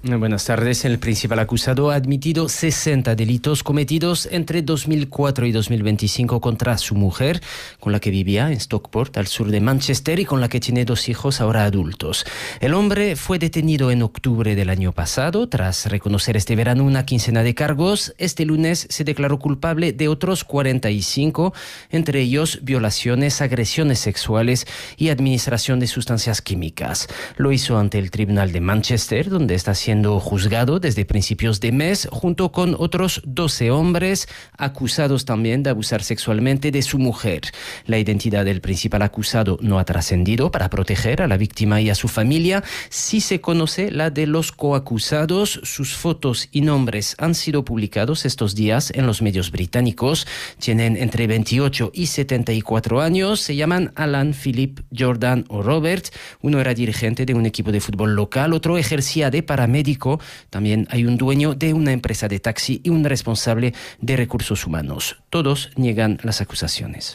Buenas tardes. El principal acusado ha admitido sesenta delitos cometidos entre dos mil cuatro y dos mil veinticinco contra su mujer, con la que vivía en Stockport, al sur de Manchester, y con la que tiene dos hijos ahora adultos. El hombre fue detenido en octubre del año pasado. Tras reconocer este verano una quincena de cargos, este lunes se declaró culpable de otros cuarenta y cinco, entre ellos violaciones, agresiones sexuales y administración de sustancias químicas. Lo hizo ante el Tribunal de Manchester, donde está siendo siendo juzgado desde principios de mes junto con otros doce hombres acusados también de abusar sexualmente de su mujer. La identidad del principal acusado no ha trascendido para proteger a la víctima y a su familia. Sí se conoce la de los coacusados. Sus fotos y nombres han sido publicados estos días en los medios británicos. Tienen entre veintiocho y setenta y cuatro años. Se llaman Alan, Philip, Jordan o Robert. Uno era dirigente de un equipo de fútbol local, otro ejercía de paramédico. También hay un dueño de una empresa de taxi y un responsable de recursos humanos. Todos niegan las acusaciones.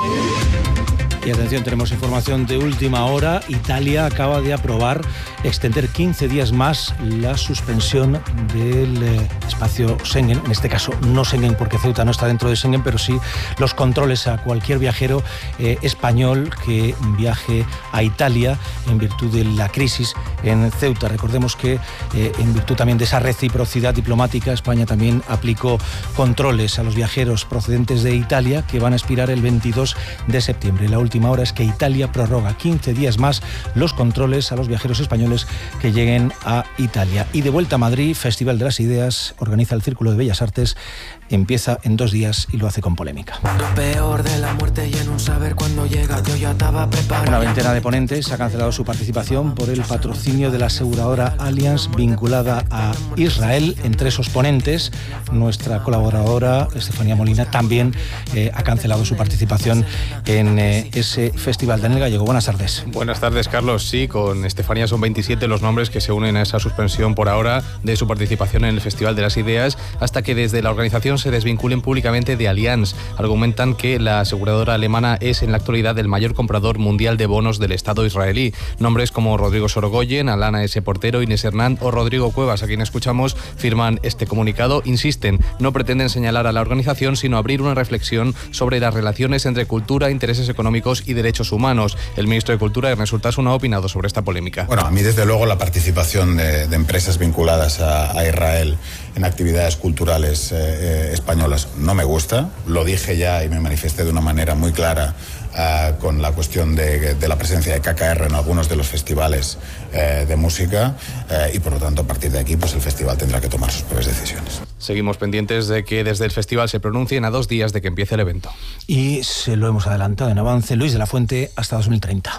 Y atención, tenemos información de última hora. Italia acaba de aprobar extender quince días más la suspensión del eh, espacio Schengen. En este caso no Schengen, porque Ceuta no está dentro de Schengen, pero sí los controles a cualquier viajero eh, español que viaje a Italia en virtud de la crisis en Ceuta. Recordemos que eh, en virtud también de esa reciprocidad diplomática, España también aplicó controles a los viajeros procedentes de Italia que van a expirar el veintidós de septiembre. La última hora es que Italia prorroga quince días más los controles a los viajeros españoles que lleguen a Italia. Y de vuelta a Madrid, Festival de las Ideas, organiza el Círculo de Bellas Artes, empieza en dos días y lo hace con polémica. Lo peor de la muerte y en un saber cuándo llega, yo ya estaba preparado. Una veintena de ponentes ha cancelado su participación por el patrocinio de la aseguradora Allianz vinculada a Israel. Entre esos ponentes, nuestra colaboradora Estefanía Molina también eh, ha cancelado su participación en eh, ese festival. Daniel Gallego, buenas tardes. Buenas tardes, Carlos. Sí, con Estefanía son veintisiete los nombres que se unen a esa suspensión por ahora de su participación en el Festival de las Ideas, hasta que desde la organización se desvinculen públicamente de Allianz. Argumentan que la aseguradora alemana es en la actualidad el mayor comprador mundial de bonos del Estado israelí. Nombres como Rodrigo Sorogoyen, Alana S. Portero, Inés Hernán o Rodrigo Cuevas, a quien escuchamos, firman este comunicado. Insisten, no pretenden señalar a la organización, sino abrir una reflexión sobre las relaciones entre cultura, intereses económicos y derechos humanos. El ministro de Cultura, Ernest Urtasun, ha opinado sobre esta polémica. Bueno, a mí desde luego la participación de, de empresas vinculadas a, a Israel en actividades culturales eh, eh, españolas no me gusta. Lo dije ya y me manifesté de una manera muy clara uh, con la cuestión de, de la presencia de K K R en algunos de los festivales eh, de música eh, y por lo tanto a partir de aquí pues el festival tendrá que tomar sus propias decisiones. Seguimos pendientes de que desde el festival se pronuncien a dos días de que empiece el evento. Y se lo hemos adelantado en avance, Luis de la Fuente hasta dos mil treinta.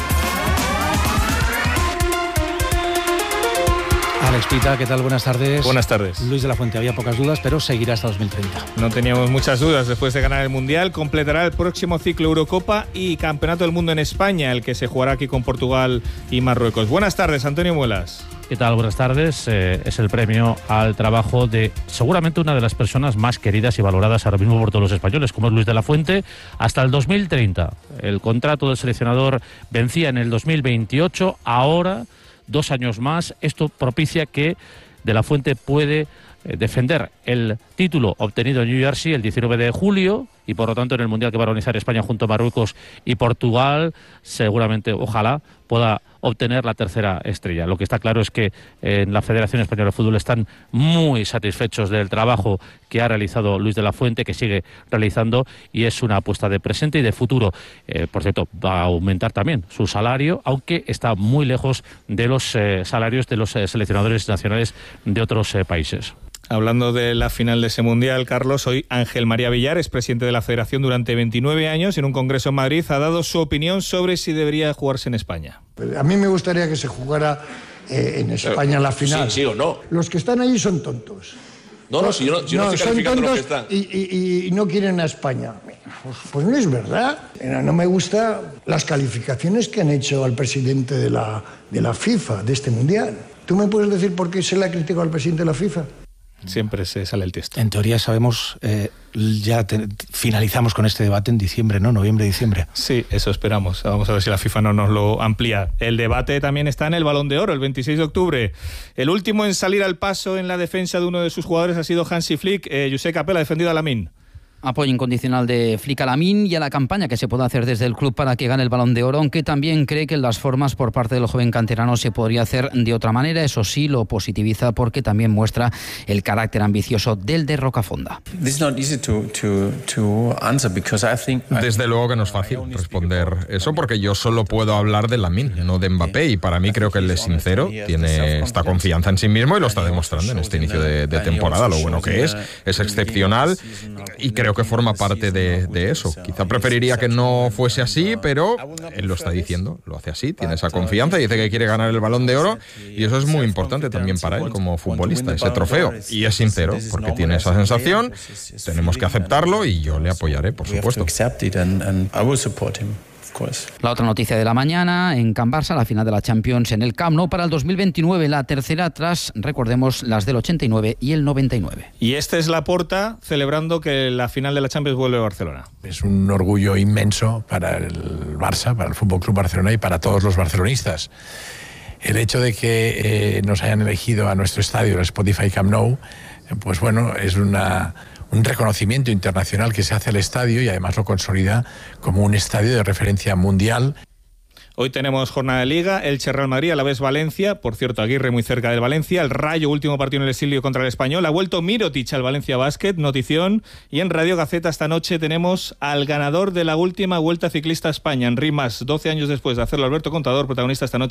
Alex Pita, ¿qué tal? Buenas tardes. Buenas tardes. Luis de la Fuente, había pocas dudas, pero seguirá hasta dos mil treinta. No teníamos muchas dudas. Después de ganar el Mundial, completará el próximo ciclo Eurocopa y Campeonato del Mundo en España, el que se jugará aquí con Portugal y Marruecos. Buenas tardes, Antonio Muelas. ¿Qué tal? Buenas tardes. Eh, es el premio al trabajo de seguramente una de las personas más queridas y valoradas ahora mismo por todos los españoles, como es Luis de la Fuente, hasta el dos mil treinta. El contrato del seleccionador vencía en el dos mil veintiocho, ahora dos años más. Esto propicia que de la Fuente puede eh, defender el título obtenido en New Jersey el diecinueve de julio y por lo tanto en el Mundial que va a organizar España junto a Marruecos y Portugal, seguramente, ojalá, pueda obtener la tercera estrella. Lo que está claro es que en la Federación Española de Fútbol están muy satisfechos del trabajo que ha realizado Luis de la Fuente, que sigue realizando, y es una apuesta de presente y de futuro. Eh, por cierto, va a aumentar también su salario, aunque está muy lejos de los eh, salarios de los eh, seleccionadores nacionales de otros eh, países. Hablando de la final de ese Mundial, Carlos, hoy Ángel María Villar, es presidente de la Federación durante veintinueve años, en un congreso en Madrid ha dado su opinión sobre si debería jugarse en España. A mí me gustaría que se jugara eh, en España la final. Sí, sí o no. Los que están allí son tontos. No, no, si yo no, si no, no estoy calificando los que están. Y, y, y no quieren a España. Pues, pues no es verdad. No me gustan las calificaciones que han hecho al presidente de la, de la FIFA, de este Mundial. ¿Tú me puedes decir por qué se le ha criticado al presidente de la FIFA? Siempre se sale el texto. En teoría sabemos, eh, ya te, finalizamos con este debate en diciembre, ¿no? Noviembre, diciembre. Sí, eso esperamos. Vamos a ver si la FIFA no nos lo amplía. El debate también está en el Balón de Oro, el veintiséis de octubre. El último en salir al paso en la defensa de uno de sus jugadores ha sido Hansi Flick. Eh, Josep Capel ha defendido a Lamine. Apoyo incondicional de Flick a Lamine y a la campaña que se puede hacer desde el club para que gane el Balón de Oro, aunque también cree que en las formas por parte del joven canterano se podría hacer de otra manera. Eso sí, lo positiviza porque también muestra el carácter ambicioso del de Rocafonda. Desde luego que no es fácil responder eso, porque yo solo puedo hablar de Lamine, no de Mbappé, y para mí creo que él es sincero, tiene esta confianza en sí mismo y lo está demostrando en este inicio de, de temporada, lo bueno que es, es excepcional. Y creo que forma parte de, de eso. Quizá preferiría que no fuese así, pero él lo está diciendo, lo hace así, tiene esa confianza, dice que quiere ganar el Balón de Oro y eso es muy importante también para él como futbolista, ese trofeo. Y es sincero, porque tiene esa sensación, tenemos que aceptarlo y yo le apoyaré, por supuesto. La otra noticia de la mañana, en Can Barça, la final de la Champions en el Camp Nou para el dos mil veintinueve, la tercera tras, recordemos, las del ochenta y nueve y el noventa y nueve. Y este es Laporta celebrando que la final de la Champions vuelve a Barcelona. Es un orgullo inmenso para el Barça, para el F C Barcelona y para todos los barcelonistas. El hecho de que eh, nos hayan elegido a nuestro estadio, el Spotify Camp Nou, pues bueno, es una... un reconocimiento internacional que se hace al estadio y además lo consolida como un estadio de referencia mundial. Hoy tenemos jornada de Liga, Elche, Real Madrid, Alavés, Valencia, por cierto Aguirre muy cerca del Valencia, el Rayo último partido en el exilio contra el Español, ha vuelto Mirotic al Valencia Basket, notición, y en Radio Gaceta esta noche tenemos al ganador de la última Vuelta Ciclista a España, Henri Mas, doce años después de hacerlo Alberto Contador, protagonista esta noche